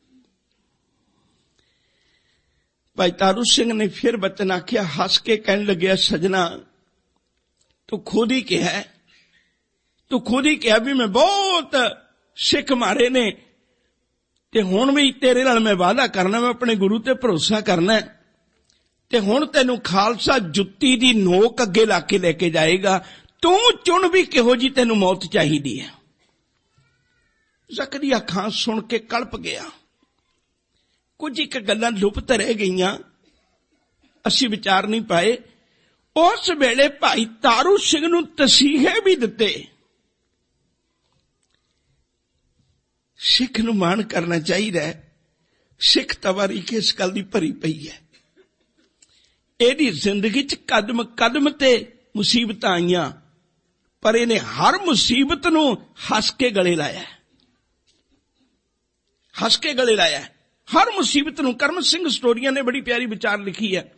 ਭਾਈ ਤਾਰੂ ਸਿੰਘ ਨੇ ਫਿਰ ਬਚਨ ਆਖਿਆ, ਹੱਸ ਕੇ ਕਹਿਣ ਲੱਗਿਆ, ਸਜਣਾ ਤੂੰ ਖੁਦ ਹੀ ਕਿਹਾ, ਤੂੰ ਖੁਦ ਹੀ ਕਿਹਾ ਵੀ ਮੈਂ ਬਹੁਤ ਸਿੱਖ ਮਾਰੇ ਨੇ, ਤੇ ਹੁਣ ਵੀ ਤੇਰੇ ਨਾਲ ਮੈਂ ਵਾਅਦਾ ਕਰਨਾ, ਮੈਂ ਆਪਣੇ ਗੁਰੂ ਤੇ ਭਰੋਸਾ ਕਰਨਾ, ਤੇ ਹੁਣ ਤੈਨੂੰ ਖਾਲਸਾ ਜੁੱਤੀ ਦੀ ਨੋਕ ਅੱਗੇ ਲਾ ਕੇ ਲੈ ਕੇ ਜਾਏਗਾ। ਤੂੰ ਚੁਣ ਵੀ ਕਿਹੋ ਜੀ ਤੈਨੂੰ ਮੌਤ ਚਾਹੀਦੀ ਹੈ। ਜ਼ਕਰੀਆ ਖਾਂ ਸੁਣ ਕੇ ਕਲਪ ਗਿਆ। ਕੁਝ ਇੱਕ ਗੱਲਾਂ ਲੁਪਤ ਰਹਿ ਗਈਆਂ, ਅਸੀਂ ਵਿਚਾਰ ਨਹੀਂ ਪਾਏ। ਉਸ ਵੇਲੇ ਭਾਈ ਤਾਰੂ ਸਿੰਘ ਨੂੰ ਤਸੀਹੇ ਵੀ ਦਿੱਤੇ। ਸਿੱਖ ਨੂੰ ਮਾਣ ਕਰਨਾ ਚਾਹੀਦਾ ਹੈ। ਸਿੱਖ ਤਵਾਰੀਖ ਇਸ ਗੱਲ ਦੀ ਭਰੀ ਪਈ ਹੈ। ਇਹਦੀ ਜ਼ਿੰਦਗੀ 'ਚ ਕਦਮ ਕਦਮ ਤੇ ਮੁਸੀਬਤਾਂ ਆਈਆਂ, ਪਰ ਇਹਨੇ ਹਰ ਮੁਸੀਬਤ ਨੂੰ ਹੱਸ ਕੇ ਗਲੇ ਲਾਇਆ, ਹੱਸ ਕੇ ਗਲੇ ਲਾਇਆ ਹਰ ਮੁਸੀਬਤ ਨੂੰ। ਕਰਮ ਸਿੰਘ ਸਟੋਰੀਆਂ ਨੇ ਬੜੀ ਪਿਆਰੀ ਵਿਚਾਰ ਲਿਖੀ ਹੈ।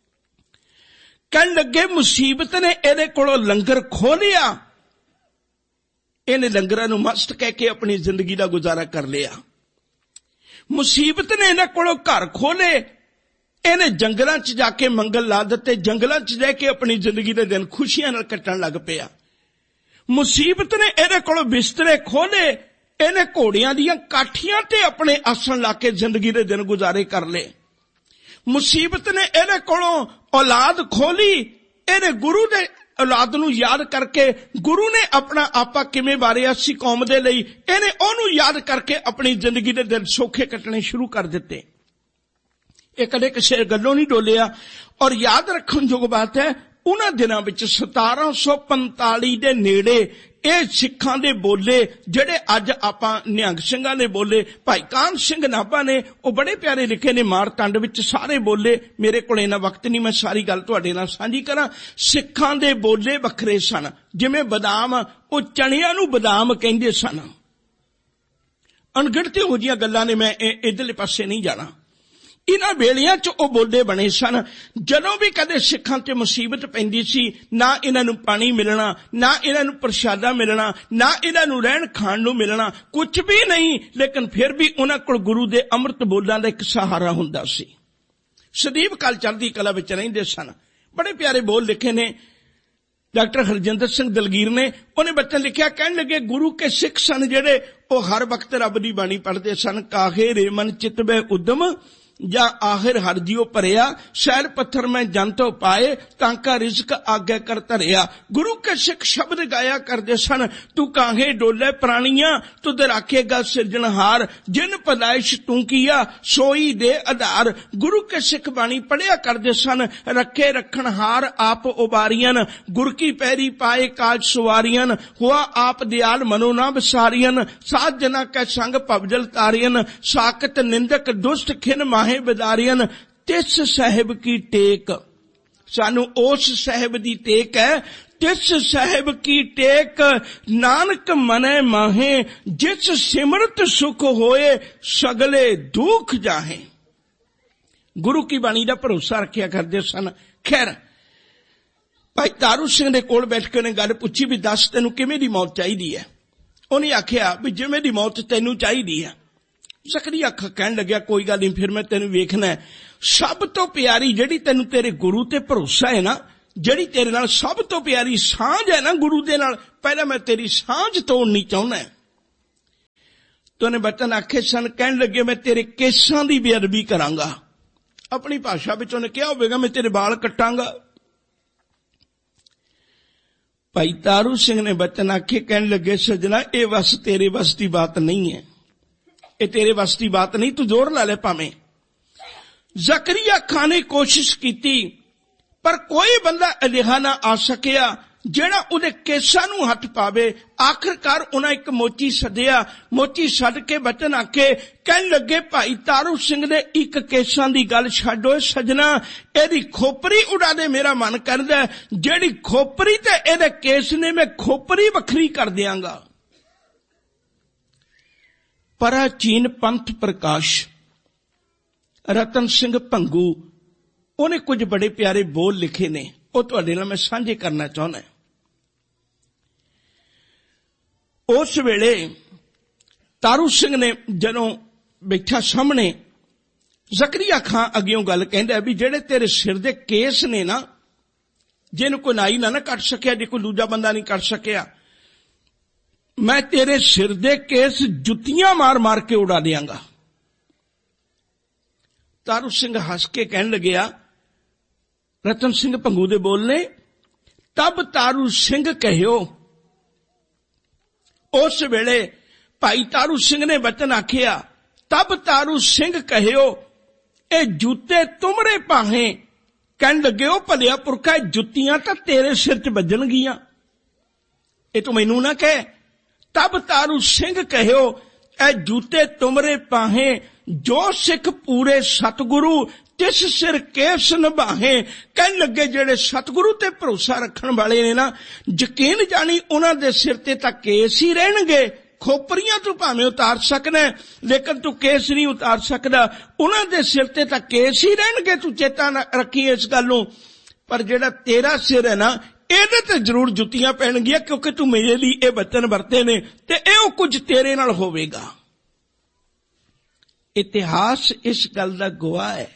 ਕਹਿਣ ਲੱਗੇ, ਮੁਸੀਬਤ ਨੇ ਇਹਦੇ ਕੋਲੋਂ ਲੰਗਰ ਖੋਹ ਲਿਆ, ਇਹਨੇ ਲੰਗਰਾਂ ਨੂੰ ਮਸਤ ਕਹਿ ਕੇ ਆਪਣੀ ਜ਼ਿੰਦਗੀ ਦਾ ਗੁਜ਼ਾਰਾ ਕਰ ਲਿਆ। ਮੁਸੀਬਤ ਨੇ ਇਹਨਾਂ ਕੋਲੋਂ ਘਰ ਖੋਲੇ, ਇਹਨੇ ਜੰਗਲਾਂ 'ਚ ਜਾ ਕੇ ਮੰਗਲ ਲਾ ਦਿੱਤੇ, ਜੰਗਲਾਂ 'ਚ ਜਾ ਕੇ ਆਪਣੀ ਜ਼ਿੰਦਗੀ ਦੇ ਦਿਨ ਖੁਸ਼ੀਆਂ ਨਾਲ ਕੱਟਣ ਲੱਗ ਪਿਆ। ਮੁਸੀਬਤ ਨੇ ਇਹਦੇ ਕੋਲੋਂ ਬਿਸਤਰੇ ਖੋਲੇ, ਇਹਨੇ ਘੋੜਿਆਂ ਦੀਆਂ ਕਾਠੀਆਂ ਤੇ ਆਪਣੇ ਆਸਣ ਲਾ ਕੇ ਜ਼ਿੰਦਗੀ ਦੇ ਦਿਨ ਗੁਜ਼ਾਰੇ ਕਰ ਲਏ। ਮੁਸੀਬਤ ਨੇ ਇਹਦੇ ਕੋਲੋਂ ਔਲਾਦ ਖੋਲੀ, ਇਹਨੇ ਗੁਰੂ ਦੇ ਔਲਾਦ ਨੂੰ ਯਾਦ ਕਰਕੇ, ਗੁਰੂ ਨੇ ਆਪਣਾ ਆਪਾ ਕਿਵੇਂ ਵਾਰਿਆ ਸੀ ਕੌਮ ਦੇ ਲਈ, ਇਹਨੇ ਉਹਨੂੰ ਯਾਦ ਕਰਕੇ ਆਪਣੀ ਜ਼ਿੰਦਗੀ ਦੇ ਦਿਨ ਸੌਖੇ ਕੱਟਣੇ ਸ਼ੁਰੂ ਕਰ ਦਿੱਤੇ। ਇਹ ਕਦੇ ਕਿਸੇ ਗੱਲੋਂ ਨਹੀਂ ਡੋਲਿਆ। ਔਰ ਯਾਦ ਰੱਖਣ ਯੋਗ ਬਾਤ ਹੈ, ਉਹਨਾਂ ਦਿਨਾਂ ਵਿੱਚ ਸਤਾਰਾਂ ਸੌ ਪੰਤਾਲੀ ਦੇ ਨੇੜੇ ਇਹ ਸਿੱਖਾਂ ਦੇ ਬੋਲੇ ਜਿਹੜੇ ਅੱਜ ਆਪਾਂ ਨਿਹੰਗ ਸਿੰਘਾਂ ਦੇ ਬੋਲੇ, ਭਾਈ ਕਾਹਨ ਸਿੰਘ ਨਾਭਾ ਨੇ ਉਹ ਬੜੇ ਪਿਆਰੇ ਲਿਖੇ ਨੇ ਮਾਰਤੰਡ ਵਿੱਚ, ਸਾਰੇ ਬੋਲੇ। ਮੇਰੇ ਕੋਲ ਇਹਨਾਂ ਵਕਤ ਨਹੀਂ ਮੈਂ ਸਾਰੀ ਗੱਲ ਤੁਹਾਡੇ ਨਾਲ ਸਾਂਝੀ ਕਰਾਂ। ਸਿੱਖਾਂ ਦੇ ਬੋਲੇ ਵੱਖਰੇ ਸਨ, ਜਿਵੇਂ ਬਦਾਮ, ਉਹ ਚਣਿਆਂ ਨੂੰ ਬਦਾਮ ਕਹਿੰਦੇ ਸਨ। ਅਣਗਿਣਤ ਹੋ ਜਿਹੀਆਂ ਗੱਲਾਂ ਨੇ, ਮੈਂ ਇਧਰਲੇ ਪਾਸੇ ਨਹੀਂ ਜਾਣਾ। ਇਹਨਾਂ ਵੇਲਿਆਂ 'ਚ ਉਹ ਬੋਲੇ ਬਣੇ ਸਨ। ਜਦੋਂ ਵੀ ਕਦੇ ਸਿੱਖਾਂ ਤੇ ਮੁਸੀਬਤ ਪੈਂਦੀ ਸੀ, ਨਾ ਇਹਨਾਂ ਨੂੰ ਪਾਣੀ ਮਿਲਣਾ, ਨਾ ਇਹਨਾਂ ਨੂੰ ਪ੍ਰਸ਼ਾਦਾ ਮਿਲਣਾ, ਨਾ ਇਹਨਾਂ ਨੂੰ ਰਹਿਣ ਖਾਣ ਨੂੰ ਮਿਲਣਾ, ਕੁਝ ਵੀ ਨਹੀਂ, ਲੇਕਿਨ ਫਿਰ ਵੀ ਉਹਨਾਂ ਕੋਲ ਗੁਰੂ ਦੇ ਅੰਮ੍ਰਿਤ ਬੋਲਾਂ ਦਾ ਇੱਕ ਸਹਾਰਾ ਹੁੰਦਾ ਸੀ। ਸਦੀਵ ਕਾਲ ਚੜ੍ਹਦੀ ਕਲਾ ਵਿੱਚ ਰਹਿੰਦੇ ਸਨ। ਬੜੇ ਪਿਆਰੇ ਬੋਲ ਲਿਖੇ ਨੇ ਡਾਕਟਰ ਹਰਜਿੰਦਰ ਸਿੰਘ ਦਲਗੀਰ ਨੇ। ਉਹਨੇ ਬਚਨ ਲਿਖਿਆ, ਕਹਿਣ ਲੱਗੇ, ਗੁਰੂ ਕੇ ਸਿੱਖ ਸਨ ਜਿਹੜੇ ਉਹ ਹਰ ਵਕਤ ਰੱਬ ਦੀ ਬਾਣੀ ਪੜ੍ਹਦੇ ਸਨ। ਕਾਹੇ ਰੇ ਮਨ ਚਿਤਵੇ ਉਦਮ ਜਾਂ ਆਖਿਰ ਹਰ ਜਿਉ ਭਰਿਆ, ਸ਼ੈਲ ਪੱਥਰ ਮੈਂ ਜੰਤੋ ਪਾਏ, ਤਾਂਕਾ ਰਿਜ਼ਕ ਆਗੇ ਕਰ ਧਰਿਆ। ਗੁਰੂ ਕੇ ਸਿੱਖ ਸ਼ਬਦ ਗਾਇਆ ਕਰਦੇ ਸਨ, ਤੂੰ ਕਾਹੇ ਡੋਲੇ ਪ੍ਰਾਣੀਆਂ, ਤੁਧ ਰਾਖੇਗਾ ਸਿਰਜਣਹਾਰ, ਜਿਨ ਪਦਾਇਸ਼ ਤੂੰ ਕੀਆ ਸੋਈ ਦੇ ਆਧਾਰ। ਗੁਰੂ ਕੇ ਸਿੱਖ ਬਾਣੀ ਪੜਿਆ ਕਰਦੇ ਸਨ। ਰੱਖੇ ਰੱਖਣਹਾਰ ਆਪ ਉਬਾਰੀਆਂ, ਗੁਰ ਕੀ ਪੈਰੀ ਪਾਏ ਕਾਜ ਸਵਾਰੀਆਂ, ਹੁਆ ਆਪ ਦਿਆਲ ਮਨੋ ਨਾ ਵਿਸਾਰੀਆਂ, ਸਾਧ ਜਨਾ ਕੈ ਸੰਗ ਭਵਜਲ ਤਾਰੀਆਂ, ਸਾਕਤ ਨਿੰਦਕ ਦੁਸ਼ਟ ਖਿਨ ਮਾਹੇ ਬਦਾਰੀਆਂ। ਤਿਸ ਸਾਹਿਬ ਕੀ ਟੇਕ, ਸਾਨੂੰ ਉਸ ਸਾਹਿਬ ਦੀ ਟੇਕ ਹੈ। ਤਿਸ ਸਾਹਿਬ ਕੀ ਟੇਕ, ਨਾਨਕ ਮਨੈ ਮਾਹੇ, ਜਿਸ ਸਿਮਰਤ ਸੁਖ ਹੋਏ, ਸਗਲੇ ਦੁੱਖ ਜਾਹੇ। ਗੁਰੂ ਕੀ ਬਾਣੀ ਦਾ ਭਰੋਸਾ ਰੱਖਿਆ ਕਰਦੇ ਸਨ। ਖੈਰ, ਭਾਈ ਤਾਰੂ ਸਿੰਘ ਦੇ ਕੋਲ ਬੈਠ ਕੇ ਉਹਨੇ ਗੱਲ ਪੁੱਛੀ ਵੀ ਦੱਸ ਤੈਨੂੰ ਕਿਵੇਂ ਦੀ ਮੌਤ ਚਾਹੀਦੀ ਹੈ। ਉਹਨੇ ਆਖਿਆ ਵੀ ਜਿਵੇਂ ਦੀ ਮੌਤ ਤੈਨੂੰ ਚਾਹੀਦੀ ਹੈ। ਜ਼ਕਰੀਆ ਅੱਖਾਂ ਕਹਿਣ ਲੱਗਿਆ ਕੋਈ ਗੱਲ ਨਹੀਂ, ਫਿਰ ਮੈਂ ਤੈਨੂੰ ਵੇਖਣਾ। ਸਭ ਤੋਂ ਪਿਆਰੀ ਜਿਹੜੀ ਤੈਨੂੰ ਤੇਰੇ ਗੁਰੂ ਤੇ ਭਰੋਸਾ ਹੈ ਨਾ, ਜਿਹੜੀ ਤੇਰੇ ਨਾਲ ਸਭ ਤੋਂ ਪਿਆਰੀ ਸਾਂਝ ਹੈ ਨਾ ਗੁਰੂ ਦੇ ਨਾਲ, ਪਹਿਲਾਂ ਮੈਂ ਤੇਰੀ ਸਾਂਝ ਤੋੜਨੀ ਚਾਹੁੰਦਾ। ਤੇ ਉਹਨੇ ਬਚਨ ਆਖੇ ਸਨ, ਕਹਿਣ ਲੱਗੇ ਮੈਂ ਤੇਰੇ ਕੇਸਾਂ ਦੀ ਬੇਅਦਬੀ ਕਰਾਂਗਾ। ਆਪਣੀ ਭਾਸ਼ਾ ਵਿੱਚ ਉਹਨੇ ਕਿਹਾ ਹੋਵੇਗਾ ਮੈਂ ਤੇਰੇ ਵਾਲ ਕੱਟਾਂਗਾ। ਭਾਈ ਤਾਰੂ ਸਿੰਘ ਨੇ ਬਚਨ ਆਖੇ, ਕਹਿਣ ਲੱਗੇ ਸੱਜਣਾ ਇਹ ਵਸ ਤੇਰੇ ਵਸ ਦੀ ਬਾਤ ਨਹੀਂ ਹੈ, ਇਹ ਤੇਰੇ ਵਸ ਦੀ ਬਾਤ ਨਹੀਂ, ਤੂੰ ਜ਼ੋਰ ਲਾ ਲੈ ਭਾਵੇਂ। ਜ਼ਕਰੀਆ ਖਾਂ ਨੇ ਕੋਸ਼ਿਸ਼ ਕੀਤੀ ਪਰ ਕੋਈ ਬੰਦਾ ਅਜਿਹਾ ਨਾ ਆ ਸਕਿਆ ਜਿਹੜਾ ਉਹਦੇ ਕੇਸਾਂ ਨੂੰ ਹੱਥ ਪਾਵੇ। ਆਖਿਰਕਾਰ ਉਹਨਾਂ ਇੱਕ ਮੋਚੀ ਸੱਦਿਆ, ਮੋਚੀ ਸੱਦ ਕੇ ਬਚਨ ਆਖੇ, ਕਹਿਣ ਲੱਗੇ ਭਾਈ ਤਾਰੂ ਸਿੰਘ ਨੇ ਇੱਕ ਕੇਸਾਂ ਦੀ ਗੱਲ ਛੱਡੋ ਸੱਜਣਾ, ਇਹਦੀ ਖੋਪਰੀ ਉਡਾ ਦੇ, ਮੇਰਾ ਮਨ ਕਰਦਾ ਜਿਹੜੀ ਖੋਪਰੀ ਤੇ ਇਹਦੇ ਕੇਸ ਨੇ ਮੈਂ ਖੋਪਰੀ ਵੱਖਰੀ ਕਰ ਦਿਆਂਗਾ। ਪ੍ਰਾਚੀਨ ਪੰਥ ਪ੍ਰਕਾਸ਼ ਰਤਨ ਸਿੰਘ ਭੰਗੂ ਉਹਨੇ ਕੁਝ ਬੜੇ ਪਿਆਰੇ ਬੋਲ ਲਿਖੇ ਨੇ, ਉਹ ਤੁਹਾਡੇ ਨਾਲ ਮੈਂ ਸਾਂਝੇ ਕਰਨਾ ਚਾਹੁੰਦਾ। ਉਸ ਵੇਲੇ ਤਾਰੂ ਸਿੰਘ ਨੇ ਜਦੋਂ ਬੈਠਾ ਸਾਹਮਣੇ, ਜ਼ਕਰੀਆ ਖਾਂ ਅੱਗਿਓਂ ਗੱਲ ਕਹਿੰਦਾ ਵੀ ਜਿਹੜੇ ਤੇਰੇ ਸਿਰ ਦੇ ਕੇਸ ਨੇ ਨਾ, ਜਿਹਨੂੰ ਕੋਈ ਨਾਈ ਨਾ ਨਾ ਕੱਟ ਸਕਿਆ, ਜੇ ਕੋਈ ਦੂਜਾ ਬੰਦਾ ਨਹੀਂ ਕੱਟ ਸਕਿਆ, ਮੈਂ ਤੇਰੇ ਸਿਰ ਦੇ ਕੇਸ ਜੁੱਤੀਆਂ ਮਾਰ ਮਾਰ ਕੇ ਉਡਾ ਦਿਆਂਗਾ। ਤਾਰੂ ਸਿੰਘ ਹੱਸ ਕੇ ਕਹਿਣ ਲੱਗਿਆ, ਰਤਨ ਸਿੰਘ ਭੰਗੂ ਦੇ ਬੋਲਨੇ, ਤਬ ਤਾਰੂ ਸਿੰਘ ਕਹਿਓ। ਉਸ ਵੇਲੇ ਭਾਈ ਤਾਰੂ ਸਿੰਘ ਨੇ ਬਚਨ ਆਖਿਆ, ਤਬ ਤਾਰੂ ਸਿੰਘ ਕਹਿਓ ਇਹ ਜੁੱਤੇ ਤੁਮਰੇ ਪਾਹੇ। ਕਹਿਣ ਲੱਗੇ ਉਹ ਭਲਿਆ ਪੁਰਖਾ ਜੁੱਤੀਆਂ ਤਾਂ ਤੇਰੇ ਸਿਰ 'ਚ ਵੱਜਣਗੀਆਂ, ਇਹ ਤੂੰ ਮੈਨੂੰ ਨਾ ਕਹਿ। ਤਬ ਤਾਰੂ ਸਿੰਘ ਕਹਿਓ ਇਹ ਜੂਤੇ ਤੁਮਰੇ ਪਾਹੇ, ਜੋ ਸਿੱਖ ਪੂਰੇ ਸਤਿਗੁਰੂ ਤਿਸ ਸਿਰ ਕੇਸ ਨਿਭਾਹੇ। ਕਹਿਣ ਲੱਗੇ ਜਿਹੜੇ ਸਤਿਗੁਰੂ ਤੇ ਭਰੋਸਾ ਰੱਖਣ ਵਾਲੇ ਨੇ ਨਾ, ਯਕੀਨ ਜਾਣੀ ਉਹਨਾਂ ਦੇ ਸਿਰ ਤੇ ਤਾਂ ਕੇਸ ਹੀ ਰਹਿਣਗੇ। ਖੋਪਰੀਆਂ ਤੂੰ ਭਾਵੇਂ ਉਤਾਰ ਸਕਦਾ ਲੇਕਿਨ ਤੂੰ ਕੇਸ ਨਹੀਂ ਉਤਾਰ ਸਕਦਾ, ਉਹਨਾਂ ਦੇ ਸਿਰ ਤੇ ਤਾਂ ਕੇਸ ਹੀ ਰਹਿਣਗੇ। ਤੂੰ ਚੇਤਾ ਰੱਖੀ ਇਸ ਗੱਲ ਨੂੰ। ਪਰ ਜਿਹੜਾ ਤੇਰਾ ਸਿਰ ਹੈ ਨਾ, ਇਹਦੇ ਤੇ ਜ਼ਰੂਰ ਜੁੱਤੀਆਂ ਪੈਣਗੀਆਂ, ਕਿਉਂਕਿ ਤੂੰ ਮੇਰੇ ਲਈ ਇਹ ਬਚਨ ਵਰਤੇ ਨੇ ਤੇ ਇਹੋ ਕੁਝ ਤੇਰੇ ਨਾਲ ਹੋਵੇਗਾ। ਇਤਿਹਾਸ ਇਸ ਗੱਲ ਦਾ ਗਵਾਹ ਹੈ।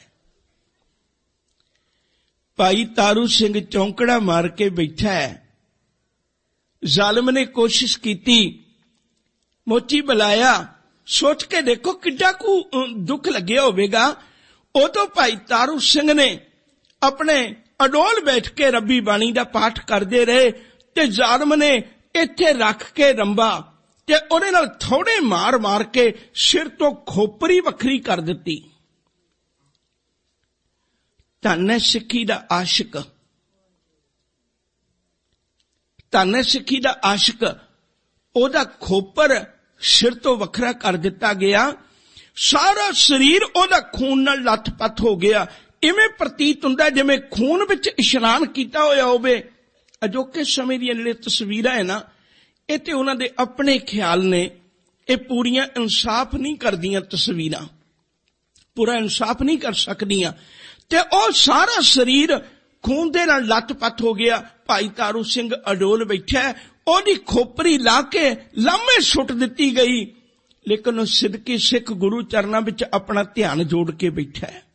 ਭਾਈ ਤਾਰੂ ਸਿੰਘ ਚੌਂਕੜਾ ਮਾਰ ਕੇ ਬੈਠਾ ਹੈ। ਜ਼ਾਲਮ ਨੇ ਕੋਸ਼ਿਸ਼ ਕੀਤੀ, ਮੋਚੀ ਬੁਲਾਇਆ, ਸੋਚ ਕੇ ਦੇਖੋ ਕਿੱਡਾ ਕੁ ਦੁੱਖ ਲੱਗਿਆ ਹੋਵੇਗਾ। ਉਦੋਂ ਭਾਈ ਤਾਰੂ ਸਿੰਘ ਨੇ ਆਪਣੇ ਅਡੋਲ ਬੈਠ ਕੇ ਰੱਬੀ ਬਾਣੀ ਦਾ ਪਾਠ ਕਰਦੇ ਰਹੇ ਤੇ ਜ਼ਾਲਮ ਨੇ ਇੱਥੇ ਰੱਖ ਕੇ ਰੰਬਾ ਤੇ ਉਹਦੇ ਨਾਲ ਥੋੜੇ ਮਾਰ ਮਾਰ ਕੇ ਸਿਰ ਤੋਂ ਖੋਪਰੀ ਵੱਖਰੀ ਕਰ ਦਿੱਤੀ। ਧੰਨ ਹੈ ਸਿੱਖੀ ਦਾ ਆਸ਼ਿਕ, ਧੰਨ ਹੈ ਸਿੱਖੀ ਦਾ ਆਸ਼ਿਕ। ਉਹਦਾ ਖੋਪਰ ਸਿਰ ਤੋਂ ਵੱਖਰਾ ਕਰ ਦਿੱਤਾ ਗਿਆ, ਸਾਰਾ ਸਰੀਰ ਉਹਦਾ ਖੂਨ ਨਾਲ ਲੱਥ-ਪੱਥ ਹੋ ਗਿਆ। ਇਵੇਂ ਪ੍ਰਤੀਤ ਹੁੰਦਾ ਜਿਵੇਂ ਖੂਨ ਵਿੱਚ ਇਸ਼ਨਾਨ ਕੀਤਾ ਹੋਇਆ ਹੋਵੇ। ਅਜੋਕੇ ਸਮੇਂ ਦੀਆਂ ਜਿਹੜੀਆਂ ਤਸਵੀਰਾਂ ਹੈ ਨਾ, ਇਹ ਤੇ ਉਹਨਾਂ ਦੇ ਆਪਣੇ ਖਿਆਲ ਨੇ, ਇਹ ਪੂਰੀਆਂ ਇਨਸਾਫ ਨਹੀਂ ਕਰਦੀਆਂ ਤਸਵੀਰਾਂ, ਪੂਰਾ ਇਨਸਾਫ ਨਹੀਂ ਕਰ ਸਕਦੀਆਂ। ਤੇ ਉਹ ਸਾਰਾ ਸਰੀਰ ਖੂਨ ਦੇ ਨਾਲ ਲੱਥ-ਪੱਥ ਹੋ ਗਿਆ। ਭਾਈ ਤਾਰੂ ਸਿੰਘ ਅਡੋਲ ਬੈਠਾ, ਉਹਦੀ ਖੋਪਰੀ ਲਾ ਕੇ ਲਾਮੇ ਸੁੱਟ ਦਿੱਤੀ ਗਈ, ਲੇਕਿਨ ਉਹ ਸਿੱਧਕੀ ਸਿੱਖ ਗੁਰੂ ਚਰਨਾਂ ਵਿੱਚ ਆਪਣਾ ਧਿਆਨ ਜੋੜ ਕੇ ਬੈਠਾ ਹੈ।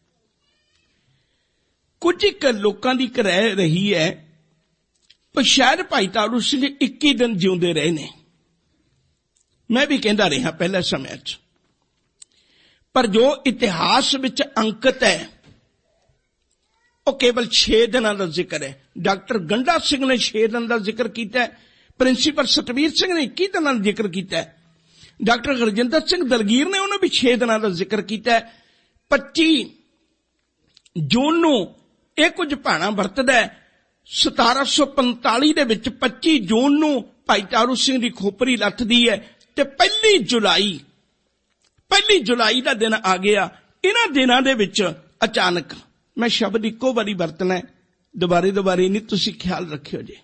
ਕੁਝ ਇੱਕ ਲੋਕਾਂ ਦੀ ਇੱਕ ਰਹਿ ਰਹੀ ਹੈ, ਪਰ ਸ਼ਾਇਦ ਭਾਈ ਤਾਰੂ ਸਿੰਘ ਇੱਕੀ ਦਿਨ ਜਿਉਂਦੇ ਰਹੇ ਨੇ। ਮੈਂ ਵੀ ਕਹਿੰਦਾ ਰਿਹਾ ਪਹਿਲੇ ਸਮੇਂ 'ਚ, ਪਰ ਜੋ ਇਤਿਹਾਸ ਵਿੱਚ ਅੰਕਿਤ ਹੈ ਉਹ ਕੇਵਲ ਛੇ ਦਿਨਾਂ ਦਾ ਜ਼ਿਕਰ ਹੈ। ਡਾਕਟਰ ਗੰਡਾ ਸਿੰਘ ਨੇ ਛੇ ਦਿਨ ਦਾ ਜ਼ਿਕਰ ਕੀਤਾ ਹੈ, ਪ੍ਰਿੰਸੀਪਲ ਸਤਵੀਰ ਸਿੰਘ ਨੇ ਇੱਕੀ ਦਿਨਾਂ ਦਾ ਜ਼ਿਕਰ ਕੀਤਾ ਹੈ, ਡਾਕਟਰ ਹਰਜਿੰਦਰ ਸਿੰਘ ਦਲਗੀਰ ਨੇ ਉਹਨੇ ਵੀ ਛੇ ਦਿਨਾਂ ਦਾ ਜ਼ਿਕਰ ਕੀਤਾ ਹੈ। ਪੱਚੀ ਜੂਨ ਨੂੰ ਇਹ ਕੁਝ ਭਾਣਾ ਵਰਤਦਾ ਹੈ। ਸਤਾਰਾਂ ਸੌ ਪੰਤਾਲੀ ਦੇ ਵਿੱਚ ਪੱਚੀ ਜੂਨ ਨੂੰ ਭਾਈ ਤਾਰੂ ਸਿੰਘ ਦੀ ਖੋਪਰੀ ਲੱਥਦੀ ਹੈ ਤੇ ਪਹਿਲੀ ਜੁਲਾਈ ਪਹਿਲੀ ਜੁਲਾਈ ਦਾ ਦਿਨ ਆ ਗਿਆ। ਇਹਨਾਂ ਦਿਨਾਂ ਦੇ ਵਿੱਚ ਅਚਾਨਕ, ਮੈਂ ਸ਼ਬਦ ਇੱਕੋ ਵਾਰੀ ਵਰਤਣਾ, ਦੁਬਾਰੇ ਦੁਬਾਰੇ ਨਹੀਂ, ਤੁਸੀਂ ਖਿਆਲ ਰੱਖਿਓ ਜੀ।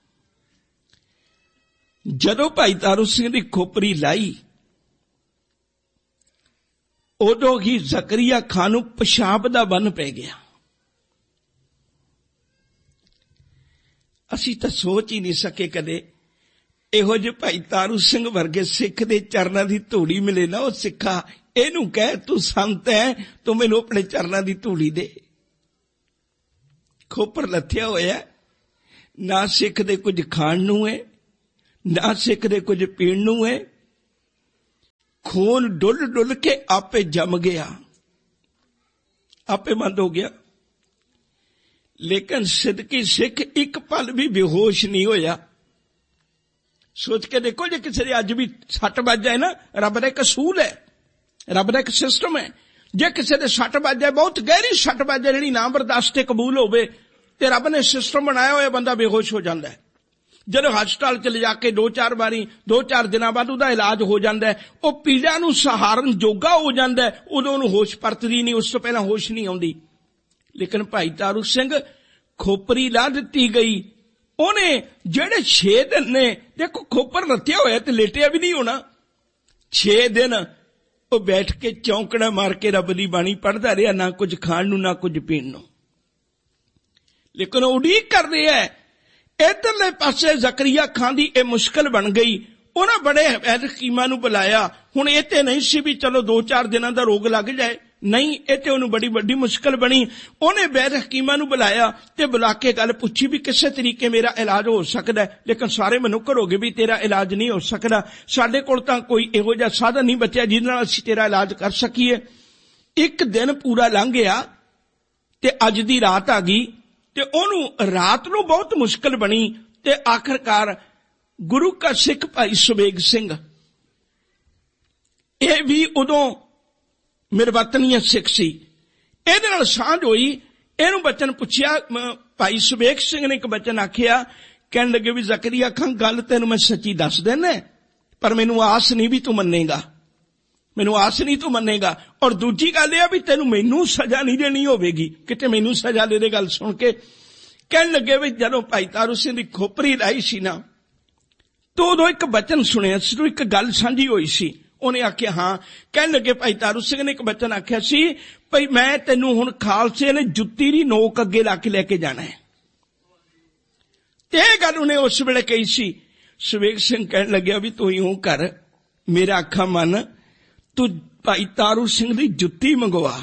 ਜਦੋਂ ਭਾਈ ਤਾਰੂ ਸਿੰਘ ਦੀ ਖੋਪਰੀ ਲਾਈ, ਉਦੋਂ ਹੀ ਜ਼ਕਰੀਆ ਖਾਂ ਨੂੰ ਪਿਸ਼ਾਬ ਦਾ ਬੰਨ ਪੈ ਗਿਆ। ਅਸੀਂ ਤਾਂ ਸੋਚ ਹੀ ਨਹੀਂ ਸਕੇ ਕਦੇ ਇਹੋ ਜਿਹੇ ਭਾਈ ਤਾਰੂ ਸਿੰਘ ਵਰਗੇ ਸਿੱਖ ਦੇ ਚਰਨਾਂ ਦੀ ਧੂੜੀ ਮਿਲੇ ਨਾ, ਉਹ ਸਿੱਖਾ ਇਹਨੂੰ ਕਹਿ ਤੂੰ ਸੰਤ ਹੈ, ਤੂੰ ਮੈਨੂੰ ਆਪਣੇ ਚਰਨਾਂ ਦੀ ਧੂੜੀ ਦੇ। ਖੋਪਰ ਲੱਥਿਆ ਹੋਇਆ, ਨਾ ਸਿੱਖ ਦੇ ਕੁਝ ਖਾਣ ਨੂੰ ਹੈ, ਨਾ ਸਿੱਖ ਦੇ ਕੁਝ ਪੀਣ ਨੂੰ ਹੈ। ਖੂਨ ਡੁੱਲ ਡੁੱਲ ਕੇ ਆਪੇ ਜੰਮ ਗਿਆ, ਆਪੇ ਬੰਦ ਹੋ ਗਿਆ। ਲੇਕਿਨ ਸਿੱਧਕੀ ਸਿੱਖ ਇੱਕ ਪਲ ਵੀ ਬੇਹੋਸ਼ ਨਹੀਂ ਹੋਇਆ। ਸੋਚ ਕੇ ਦੇਖੋ, ਜੇ ਕਿਸੇ ਦੇ ਅੱਜ ਵੀ ਸੱਟ ਵੱਜ ਜਾਏ ਨਾ, ਰੱਬ ਦਾ ਇੱਕ ਅਸੂਲ ਹੈ, ਰੱਬ ਦਾ ਇੱਕ ਸਿਸਟਮ ਹੈ। ਜੇ ਕਿਸੇ ਦੇ ਸੱਟ ਵੱਜ ਜਾਏ, ਬਹੁਤ ਗਹਿਰੀ ਸੱਟ ਵੱਜ ਜਾਏ, ਜਿਹੜੀ ਨਾ ਬਰਦਾਸ਼ਤ ਤੇ ਕਬੂਲ ਹੋਵੇ, ਤੇ ਰੱਬ ਨੇ ਸਿਸਟਮ ਬਣਾਇਆ ਹੋਇਆ, ਬੰਦਾ ਬੇਹੋਸ਼ ਹੋ ਜਾਂਦਾ ਹੈ। ਜਦੋਂ ਹਸਪਤਾਲ ਚ ਲਿਜਾ ਕੇ ਦੋ ਚਾਰ ਵਾਰੀ ਦੋ ਚਾਰ ਦਿਨਾਂ ਬਾਅਦ ਉਹਦਾ ਇਲਾਜ ਹੋ ਜਾਂਦਾ ਹੈ, ਉਹ ਪੀੜਾ ਨੂੰ ਸਹਾਰਨ ਜੋਗਾ ਹੋ ਜਾਂਦਾ ਹੈ, ਉਦੋਂ ਉਹਨੂੰ ਹੋਸ਼ ਪਰਤਦੀ ਨਹੀਂ, ਉਸ ਤੋਂ ਪਹਿਲਾਂ ਹੋਸ਼ ਨਹੀਂ ਆਉਂਦੀ। ਲੇਕਿਨ ਭਾਈ ਤਾਰੂ ਸਿੰਘ ਖੋਪਰੀ ਲਾ ਦਿੱਤੀ ਗਈ, ਉਹਨੇ ਜਿਹੜੇ ਛੇ ਦਿਨ ਨੇ, ਦੇਖੋ ਖੋਪਰ ਲੱਥਿਆ ਹੋਇਆ ਤੇ ਲੇਟਿਆ ਵੀ ਨਹੀਂ ਹੋਣਾ, ਛੇ ਦਿਨ ਉਹ ਬੈਠ ਕੇ ਚੌਂਕੜਾ ਮਾਰ ਕੇ ਰੱਬ ਦੀ ਬਾਣੀ ਪੜ੍ਹਦਾ ਰਿਹਾ, ਨਾ ਕੁਝ ਖਾਣ ਨੂੰ ਨਾ ਕੁਝ ਪੀਣ ਨੂੰ। ਲੇਕਿਨ ਉਹ ਉਡੀਕ ਕਰਦੇ ਹੈ। ਇੱਧਰਲੇ ਪਾਸੇ ਜ਼ਕਰੀਆ ਖਾਨ ਦੀ ਇਹ ਮੁਸ਼ਕਲ ਬਣ ਗਈ। ਉਹਨਾਂ ਬੜੇ ਵੈਦ ਹਕੀਮਾਂ ਨੂੰ ਬੁਲਾਇਆ। ਹੁਣ ਇਹ ਤੇ ਨਹੀਂ ਸੀ ਵੀ ਚਲੋ ਦੋ ਚਾਰ ਦਿਨਾਂ ਦਾ ਰੋਗ ਲੱਗ ਜਾਏ, ਨਹੀਂ, ਇਹ ਤੇ ਉਹਨੂੰ ਬੜੀ ਵੱਡੀ ਮੁਸ਼ਕਲ ਬਣੀ। ਉਹਨੇ ਵੈਦ ਹਕੀਮਾਂ ਨੂੰ ਬੁਲਾਇਆ ਤੇ ਬੁਲਾ ਕੇ ਗੱਲ ਪੁੱਛੀ ਵੀ ਕਿਸੇ ਤਰੀਕੇ ਮੇਰਾ ਇਲਾਜ ਹੋ ਸਕਦਾ ਹੈ। ਲੇਕਿਨ ਸਾਰੇ ਮੈਨੂੰ ਕਰੋਗੇ ਵੀ ਤੇਰਾ ਇਲਾਜ ਨਹੀਂ ਹੋ ਸਕਦਾ, ਸਾਡੇ ਕੋਲ ਤਾਂ ਕੋਈ ਇਹੋ ਜਿਹਾ ਸਾਧਨ ਨਹੀਂ ਬਚਿਆ ਜਿਹਦੇ ਨਾਲ ਅਸੀਂ ਤੇਰਾ ਇਲਾਜ ਕਰ ਸਕੀਏ। ਇੱਕ ਦਿਨ ਪੂਰਾ ਲੰਘ ਗਿਆ ਤੇ ਅੱਜ ਦੀ ਰਾਤ ਆ ਗਈ, ਤੇ ਉਹਨੂੰ ਰਾਤ ਨੂੰ ਬਹੁਤ ਮੁਸ਼ਕਲ ਬਣੀ। ਤੇ ਆਖਰਕਾਰ ਗੁਰੂ ਕਾ ਸਿੱਖ ਭਾਈ ਸੁਬੇਗ ਸਿੰਘ, ਇਹ ਵੀ ਉਦੋਂ ਮਿਰਵਤਨੀਆ ਸਿੱਖ ਸੀ, ਇਹਦੇ ਨਾਲ ਸਾਂਝ ਹੋਈ। ਇਹਨੂੰ ਬਚਨ ਪੁੱਛਿਆ, ਭਾਈ ਸੁਬੇਗ ਸਿੰਘ ਨੇ ਇੱਕ ਬਚਨ ਆਖਿਆ, ਕਹਿਣ ਲੱਗੇ ਵੀ ਜ਼ਕਰੀਆ ਖਾਨ ਗੱਲ ਤੈਨੂੰ ਮੈਂ ਸੱਚੀ ਦੱਸ ਦੇਣਾ, ਪਰ ਮੈਨੂੰ ਆਸ ਨਹੀਂ ਵੀ ਤੂੰ ਮੰਨੇਗਾ, ਮੈਨੂੰ ਆਸ ਨਹੀਂ ਤੂੰ ਮੰਨੇਗਾ। ਔਰ ਦੂਜੀ ਗੱਲ ਇਹ ਆ ਵੀ ਤੈਨੂੰ ਮੈਨੂੰ ਸਜ਼ਾ ਨਹੀਂ ਦੇਣੀ ਹੋਵੇਗੀ, ਕਿਤੇ ਮੈਨੂੰ ਸਜ਼ਾ ਦੇ ਦੇ। ਗੱਲ ਸੁਣ ਕੇ ਕਹਿਣ ਲੱਗੇ ਵੀ ਜਦੋਂ ਭਾਈ ਤਾਰੂ ਸਿੰਘ ਦੀ ਖੋਪਰੀ ਲਾਈ ਸੀ ਨਾ, ਤਾਂ ਉਦੋਂ ਇੱਕ ਬਚਨ ਸੁਣਿਆ ਸੀ, ਇੱਕ ਗੱਲ ਸਾਂਝੀ ਹੋਈ ਸੀ। ਉਹਨੇ ਆਖਿਆ ਹਾਂ। ਕਹਿਣ ਲੱਗੇ ਭਾਈ ਤਾਰੂ ਸਿੰਘ ਨੇ ਇੱਕ ਬਚਨ ਆਖਿਆ ਸੀ, ਭਈ ਮੈਂ ਤੈਨੂੰ ਹੁਣ ਖਾਲਸੇ ਨੇ ਜੁੱਤੀ ਦੀ ਨੋਕ ਅੱਗੇ ਲਾ ਕੇ ਲੈ ਕੇ ਜਾਣਾ ਹੈ। ਤੇ ਇਹ ਗੱਲ ਉਹਨੇ ਉਸ ਵੇਲੇ ਕਹੀ ਸੀ। ਸੁਬੇਗ ਸਿੰਘ ਕਹਿਣ ਲੱਗਿਆ ਵੀ ਤੂੰ ਇਉਂ ਕਰ, ਮੇਰਾ ਆਖਾ ਮੰਨ, ਤੂੰ ਭਾਈ ਤਾਰੂ ਸਿੰਘ ਦੀ ਜੁੱਤੀ ਮੰਗਵਾ,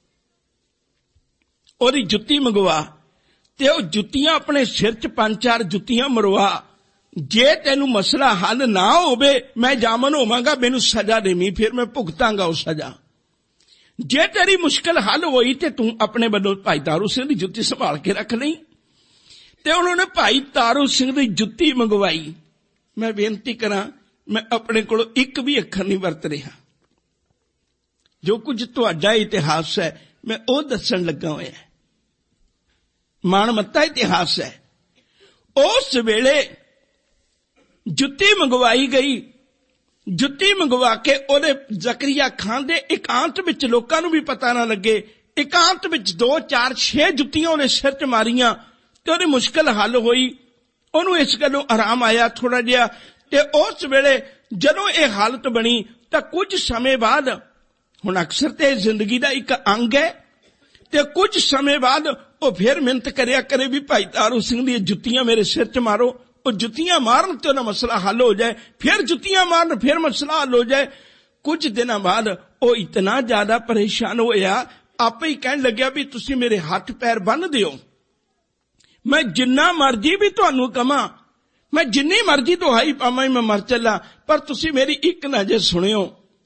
ਉਹਦੀ ਜੁੱਤੀ ਮੰਗਵਾ, ਤੇ ਉਹ ਜੁੱਤੀਆਂ ਆਪਣੇ ਸਿਰ 'ਚ ਪੰਜ ਚਾਰ ਜੁੱਤੀਆਂ ਮਰਵਾ। ਜੇ ਤੈਨੂੰ ਮਸਲਾ ਹੱਲ ਨਾ ਹੋਵੇ, ਮੈਂ ਜਾਮਨ ਹੋਵਾਂਗਾ, ਮੈਨੂੰ ਸਜ਼ਾ ਦੇਵੀਂ, ਫਿਰ ਮੈਂ ਭੁਗਤਾਂਗਾ ਉਹ ਸਜ਼ਾ। ਜੇ ਤੇਰੀ ਮੁਸ਼ਕਲ ਹੱਲ ਹੋਈ ਤੇ ਤੂੰ ਆਪਣੇ ਵੱਲੋਂ ਭਾਈ ਤਾਰੂ ਸਿੰਘ ਦੀ ਜੁੱਤੀ ਸੰਭਾਲ ਕੇ ਰੱਖ ਲਈ। ਤੇ ਉਹਨਾਂ ਨੇ ਭਾਈ ਤਾਰੂ ਸਿੰਘ ਦੀ ਜੁੱਤੀ ਮੰਗਵਾਈ। ਮੈਂ ਬੇਨਤੀ ਕਰਾਂ, ਮੈਂ ਆਪਣੇ ਕੋਲੋਂ ਇੱਕ ਵੀ ਅੱਖਰ ਨਹੀਂ ਵਰਤ ਰਿਹਾ। ਜੋ ਕੁਝ ਤੁਹਾਡਾ ਇਤਿਹਾਸ ਹੈ ਮੈਂ ਉਹ ਦੱਸਣ ਲੱਗਾ ਹੋਇਆ, ਮਾਣਮੱਤਾ ਇਤਿਹਾਸ ਹੈ। ਉਸ ਵੇਲੇ ਜੁੱਤੀ ਮੰਗਵਾਈ ਗਈ। ਜੁੱਤੀ ਮੰਗਵਾ ਕੇ ਉਹਦੇ ਜ਼ਕਰੀਆ ਖਾਨ ਦੇ ਇਕਾਂਤ ਵਿੱਚ, ਲੋਕਾਂ ਨੂੰ ਵੀ ਪਤਾ ਨਾ ਲੱਗੇ, ਇਕਾਂਤ ਵਿੱਚ ਦੋ ਚਾਰ ਛੇ ਜੁੱਤੀਆਂ ਉਹਨੇ ਸਿਰ 'ਚ ਮਾਰੀਆਂ ਤੇ ਉਹਦੀ ਮੁਸ਼ਕਲ ਹੱਲ ਹੋਈ। ਉਹਨੂੰ ਇਸ ਗੱਲੋਂ ਆਰਾਮ ਆਇਆ ਥੋੜਾ ਜਿਹਾ। ਤੇ ਉਸ ਵੇਲੇ ਜਦੋਂ ਇਹ ਹਾਲਤ ਬਣੀ ਤਾਂ ਕੁਝ ਸਮੇਂ ਬਾਅਦ, ਹੁਣ ਅਕਸਰ ਤੇ ਜ਼ਿੰਦਗੀ ਦਾ ਇੱਕ ਅੰਗ ਹੈ, ਤੇ ਕੁਝ ਸਮੇਂ ਬਾਅਦ ਉਹ ਫਿਰ ਮਿਹਨਤ ਕਰਿਆ ਕਰੇ ਵੀ ਭਾਈ ਤਾਰੂ ਸਿੰਘ ਦੀਆਂ ਜੁੱਤੀਆਂ ਮੇਰੇ ਸਿਰ 'ਚ ਮਾਰੋ। ਉਹ ਜੁੱਤੀਆਂ ਮਾਰਨ ਤੇ ਉਹਦਾ ਮਸਲਾ ਹੱਲ ਹੋ ਜਾਏ, ਫਿਰ ਜੁੱਤੀਆਂ ਮਾਰਨ, ਫਿਰ ਮਸਲਾ ਹੱਲ ਹੋ ਜਾਏ। ਕੁਝ ਦਿਨਾਂ ਬਾਅਦ ਉਹ ਇਤਨਾ ਜ਼ਿਆਦਾ ਪਰੇਸ਼ਾਨ ਹੋਇਆ, ਆਪੇ ਹੀ ਕਹਿਣ ਲੱਗਿਆ ਵੀ ਤੁਸੀਂ ਮੇਰੇ ਹੱਥ ਪੈਰ ਬੰਨ੍ਹ ਦਿਓ, ਮੈਂ ਜਿੰਨਾ ਮਰਜ਼ੀ ਵੀ ਤੁਹਾਨੂੰ ਕਵਾਂ, ਮੈਂ ਜਿੰਨੀ ਮਰਜ਼ੀ ਦੁਹਾਈ ਪਾਵਾਂ, ਮੈਂ ਮਰ ਚੱਲਾਂ, ਪਰ ਤੁਸੀਂ ਮੇਰੀ ਇੱਕ ਨਾ ਜੇ ਸੁਣਿਓ।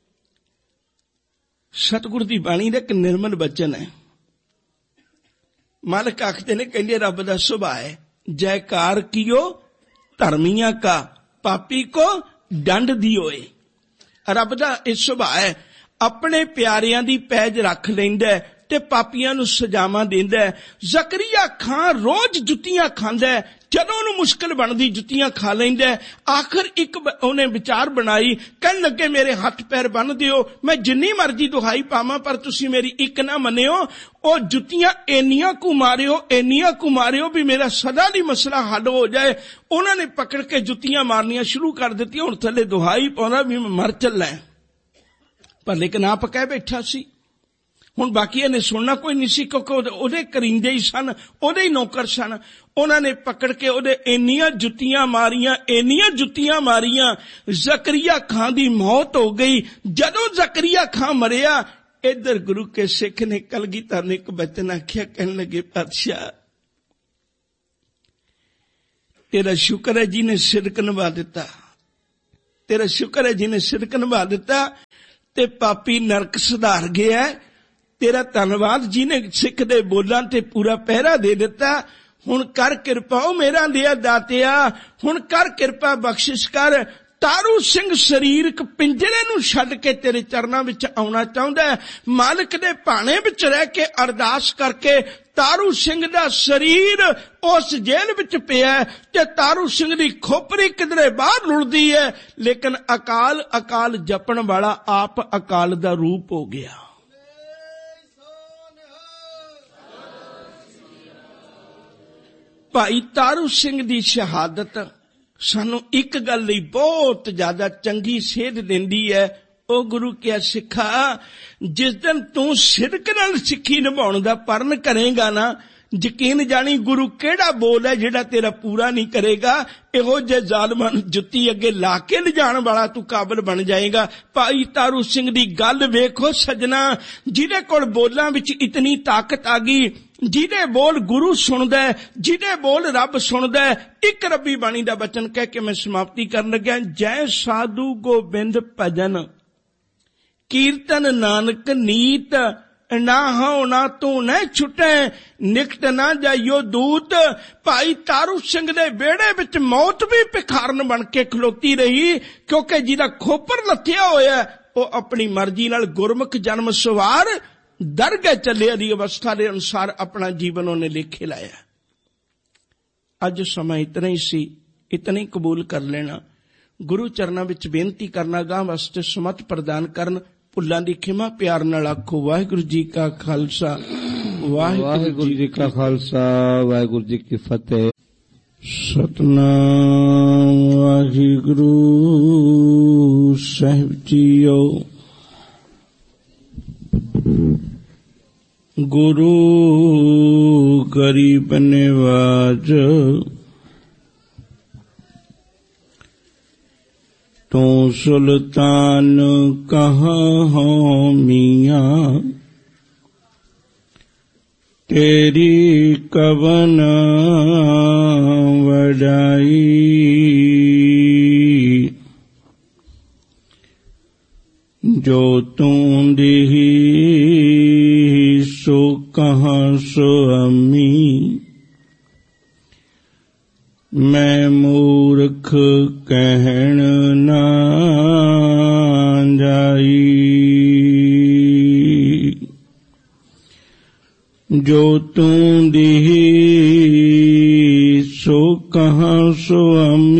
ਸਤਿਗੁਰ ਦੀ ਬਾਣੀ ਦਾ ਇੱਕ ਨਿਰਮਲ ਬਚਨ ਹੈ। ਮਾਲਕ ਆਖਦੇ ਨੇ, ਕਹਿੰਦੇ ਰੱਬ ਦਾ ਸੁਭਾਅ ਹੈ, ਜੈਕਾਰ ਕੀਓ ਧਰਮੀਆਂ ਕਾ, ਪਾਪੀ ਕੋ ਡੰਡ ਦਿਓਏ। ਰੱਬ ਦਾ ਇਹ ਸੁਭਾਅ ਹੈ, ਆਪਣੇ ਪਿਆਰਿਆਂ ਦੀ ਪੈਜ ਰੱਖ ਲੈਂਦਾ ਤੇ ਪਾਪੀਆਂ ਨੂੰ ਸਜ਼ਾਵਾਂ ਦਿੰਦਾ ਹੈ। ਜ਼ਕਰੀਆ ਖਾਨ ਰੋਜ਼ ਜੁੱਤੀਆਂ ਖਾਂਦਾ ਹੈ, ਜਦੋਂ ਉਹਨੂੰ ਮੁਸ਼ਕਲ ਬਣਦੀ ਜੁੱਤੀਆਂ ਖਾ ਲੈਂਦਾ ਹੈ। ਆਖਰ ਇੱਕ ਉਹਨੇ ਵਿਚਾਰ ਬਣਾਈ, ਕਹਿਣ ਲੱਗੇ ਮੇਰੇ ਹੱਥ ਪੈਰ ਬੰਨ੍ਹ ਦਿਓ, ਮੈਂ ਜਿੰਨੀ ਮਰਜ਼ੀ ਦੁਹਾਈ ਪਾਵਾਂ, ਪਰ ਤੁਸੀਂ ਮੇਰੀ ਇੱਕ ਨਾ ਮੰਨਿਓ। ਉਹ ਜੁੱਤੀਆਂ ਇੰਨੀਆਂ ਕੁ ਮਾਰਿਓ, ਇੰਨੀਆਂ ਕੁ ਮਾਰਿਓ ਵੀ ਮੇਰਾ ਸਦਾ ਲਈ ਮਸਲਾ ਹੱਲ ਹੋ ਜਾਏ। ਉਹਨਾਂ ਨੇ ਪਕੜ ਕੇ ਜੁੱਤੀਆਂ ਮਾਰਨੀਆਂ ਸ਼ੁਰੂ ਕਰ ਦਿੱਤੀਆਂ। ਹੁਣ ਥੱਲੇ ਦੁਹਾਈ ਪਾਉਂਦਾ ਵੀ ਮੈਂ ਮਰ ਚੱਲਾਂ, ਪਰ ਲੇਕਿਨ ਆਪ ਕਹਿ ਬੈਠਾ ਸੀ। ਹੁਣ ਬਾਕੀਆਂ ਨੇ ਸੁਣਨਾ ਕੋਈ ਨਹੀਂ ਸੀ, ਕਿਉਂਕਿ ਉਹਦੇ ਕਰਿੰਦੇ ਹੀ ਸਨ, ਉਹਦੇ ਹੀ ਨੌਕਰ ਸਨ। ਉਹਨਾਂ ਨੇ ਪਕੜ ਕੇ ਉਹਦੇ ਇੰਨੀਆਂ ਜੁੱਤੀਆਂ ਮਾਰੀਆਂ, ਇੰਨੀਆਂ ਜੁੱਤੀਆਂ ਮਾਰੀਆਂ, ਜ਼ਕਰੀਆ ਖਾਂ ਦੀ ਮੌਤ ਹੋ ਗਈ। ਜਦੋਂ ਜ਼ਕਰੀਆ ਖਾਂ ਮਰਿਆ, ਇੱਧਰ ਗੁਰੂ ਕੇ ਸਿੱਖ ਨੇ ਕਲਗੀਧਰ ਨੇ ਇੱਕ ਬਚਨ ਆਖਿਆ, ਕਹਿਣ ਲੱਗੇ, ਪਾਤਸ਼ਾਹ ਤੇਰਾ ਸ਼ੁਕਰ ਹੈ ਜਿਹਨੇ ਸਿਦਕ ਨਿਭਾ ਦਿੱਤਾ, ਤੇਰਾ ਸ਼ੁਕਰ ਹੈ ਜਿਹਨੇ ਸਿਦਕ ਨਿਭਾ ਦਿੱਤਾ ਤੇ ਪਾਪੀ ਨਰਕ ਸੁਧਾਰ ਗਿਆ। ਤੇਰਾ ਧੰਨਵਾਦ ਜਿਹਨੇ ਸਿੱਖ ਦੇ ਬੋਲਾਂ ਤੇ ਪੂਰਾ ਪਹਿਰਾ ਦੇ ਦਿੱਤਾ। ਹੁਣ ਕਰ ਕਿਰਪਾ ਉਹ ਮੇਰਾ ਦਿਆ ਦਾਤਿਆ, ਹੁਣ ਕਰ ਕਿਰਪਾ ਬਖਸ਼ਿਸ਼ ਕਰ। ਤਾਰੂ ਸਿੰਘ ਸਰੀਰਕ ਪਿੰਜਰੇ ਨੂੰ ਛੱਡ ਕੇ ਤੇਰੇ ਚਰਨਾਂ ਵਿੱਚ ਆਉਣਾ ਚਾਹੁੰਦਾ ਹੈ। ਮਾਲਕ ਦੇ ਭਾਣੇ ਵਿੱਚ ਰਹਿ ਕੇ ਅਰਦਾਸ ਕਰਕੇ ਤਾਰੂ ਸਿੰਘ ਦਾ ਸਰੀਰ ਉਸ ਜੇਲ੍ਹ ਵਿੱਚ ਪਿਆ ਤੇ ਤਾਰੂ ਸਿੰਘ ਦੀ ਖੋਪਰੀ ਕਿਧਰੇ ਬਾਹਰ ਲੁੜਦੀ ਹੈ, ਲੇਕਿਨ ਅਕਾਲ ਅਕਾਲ ਜਪਣ ਵਾਲਾ ਆਪ ਅਕਾਲ ਦਾ ਰੂਪ ਹੋ ਗਿਆ। ਭਾਈ ਤਾਰੂ ਸਿੰਘ ਦੀ ਸ਼ਹਾਦਤ ਸਾਨੂੰ ਇੱਕ ਗੱਲ ਲਈ ਬਹੁਤ ਜ਼ਿਆਦਾ ਚੰਗੀ ਸੇਧ ਦਿੰਦੀ ਹੈ। ਉਹ ਗੁਰੂ ਕਿਹਾ, ਸਿੱਖਾ ਜਿਸ ਦਿਨ ਤੂੰ ਸਿਦਕ ਨਾਲ ਸਿੱਖੀ ਨਿਭਾਉਣ ਦਾ ਪਰਨ ਕਰੇਗਾ ਨਾ, ਯਕੀਨ ਜਾਣੀ ਗੁਰੂ ਕਿਹੜਾ ਬੋਲ ਹੈ ਜਿਹੜਾ ਤੇਰਾ ਪੂਰਾ ਨਹੀਂ ਕਰੇਗਾ। ਇਹੋ ਜਿਹੇ ਜ਼ਾਲਮਾਂ ਨੂੰ ਜੁੱਤੀ ਅੱਗੇ ਲਾ ਕੇ ਲਿਜਾਣ ਵਾਲਾ ਤੂੰ ਕਾਬਲ ਬਣ ਜਾਏਗਾ। ਭਾਈ ਤਾਰੂ ਸਿੰਘ ਦੀ ਗੱਲ ਵੇਖੋ ਸੱਜਣਾ, ਜਿਹਦੇ ਕੋਲ ਬੋਲਾਂ ਵਿੱਚ ਇਤਨੀ ਤਾਕਤ ਆ ਗਈ, ਜਿਹਦੇ ਬੋਲ ਗੁਰੂ ਸੁਣਦਾ ਹੈ, ਜਿਹਦੇ ਬੋਲ ਰੱਬ ਸੁਣਦਾ ਹੈ। ਇੱਕ ਰੱਬੀ ਬਾਣੀ ਦਾ ਬਚਨ ਕਹਿ ਕੇ ਮੈਂ ਸਮਾਪਤੀ ਕਰਨ ਲੱਗਿਆ। ਜੈ ਸਾਧੂ ਗੋਬਿੰਦ ਭਜਨ ਕੀਰਤਨ ਨਾਨਕ ਨੀਤ, ਨਾ ਹੋ ਨਾ ਤੂੰ ਨਾ ਛੁਟੈ ਨਿਕਟ ਨਾ ਜਾਈਓ ਦੂਤ। ਭਾਈ ਤਾਰੂ ਸਿੰਘ ਦੇ ਵਿਹੜੇ ਵਿੱਚ ਮੌਤ ਵੀ ਭਿਖਾਰਨ ਬਣ ਕੇ ਖਲੋਤੀ ਰਹੀ, ਕਿਉਂਕਿ ਜਿਹਦਾ ਖੋਪਰ ਲੱਥਿਆ ਹੋਇਆ ਉਹ ਆਪਣੀ ਮਰਜ਼ੀ ਨਾਲ ਗੁਰਮੁਖ ਜਨਮ ਸਵਾਰ ਦਰਗਾਹ ਚੱਲਿਆ ਦੀ ਅਵਸਥਾ ਦੇ ਅਨੁਸਾਰ ਆਪਣਾ ਜੀਵਨ ਉਹਨੇ ਲੇਖੇ ਲਾਇਆ। ਅੱਜ ਸਮਾਂ ਇਤਨਾ ਹੀ ਸੀ, ਇਤਨਾ ਹੀ ਕਬੂਲ ਕਰ ਲੈਣਾ। ਗੁਰੂ ਚਰਨਾਂ ਵਿੱਚ ਬੇਨਤੀ ਕਰਨਾ, ਗਾਂ ਵਾਸਤੇ ਸਮਤ ਪ੍ਰਦਾਨ ਕਰਨ। ਭੁੱਲਾਂ ਦੀ ਖਿਮਾ ਪਿਆਰ ਨਾਲ ਆਖੋ, ਵਾਹਿਗੁਰੂ ਜੀ ਕਾ ਖਾਲਸਾ ਵਾਹਿਗੁਰੂ ਜੀ ਕਾ ਖਾਲਸਾ ਵਾਹਿਗੁਰੂ ਜੀ ਕੀ ਫਤਿਹ। ਸਤਨਾਮ ਵਾਹਿਗੁਰੂ ਸਾਹਿਬ ਜੀਓ। ਗੁਰੂ ਗਰੀਬ ਨਿਵਾਜ ਤੂੰ ਸੁਲਤਾਨ ਕਹਾਂ ਹੋ ਮੀਆਂ, ਤੇਰੀ ਕਵਨ ਵਡਾਈ। ਜੋ ਤੂੰ ਦੇਹੀ ਸੋ ਕਹਾਂ ਸੁਆਮੀ, ਮੈਂ ਮੂਰਖ ਕਹਿਣ ਨਾ ਜਾਈ। ਜੋ ਤੂੰ ਦੇਹੀ ਸੋ ਕਹਾਂ ਸੁਆਮੀ,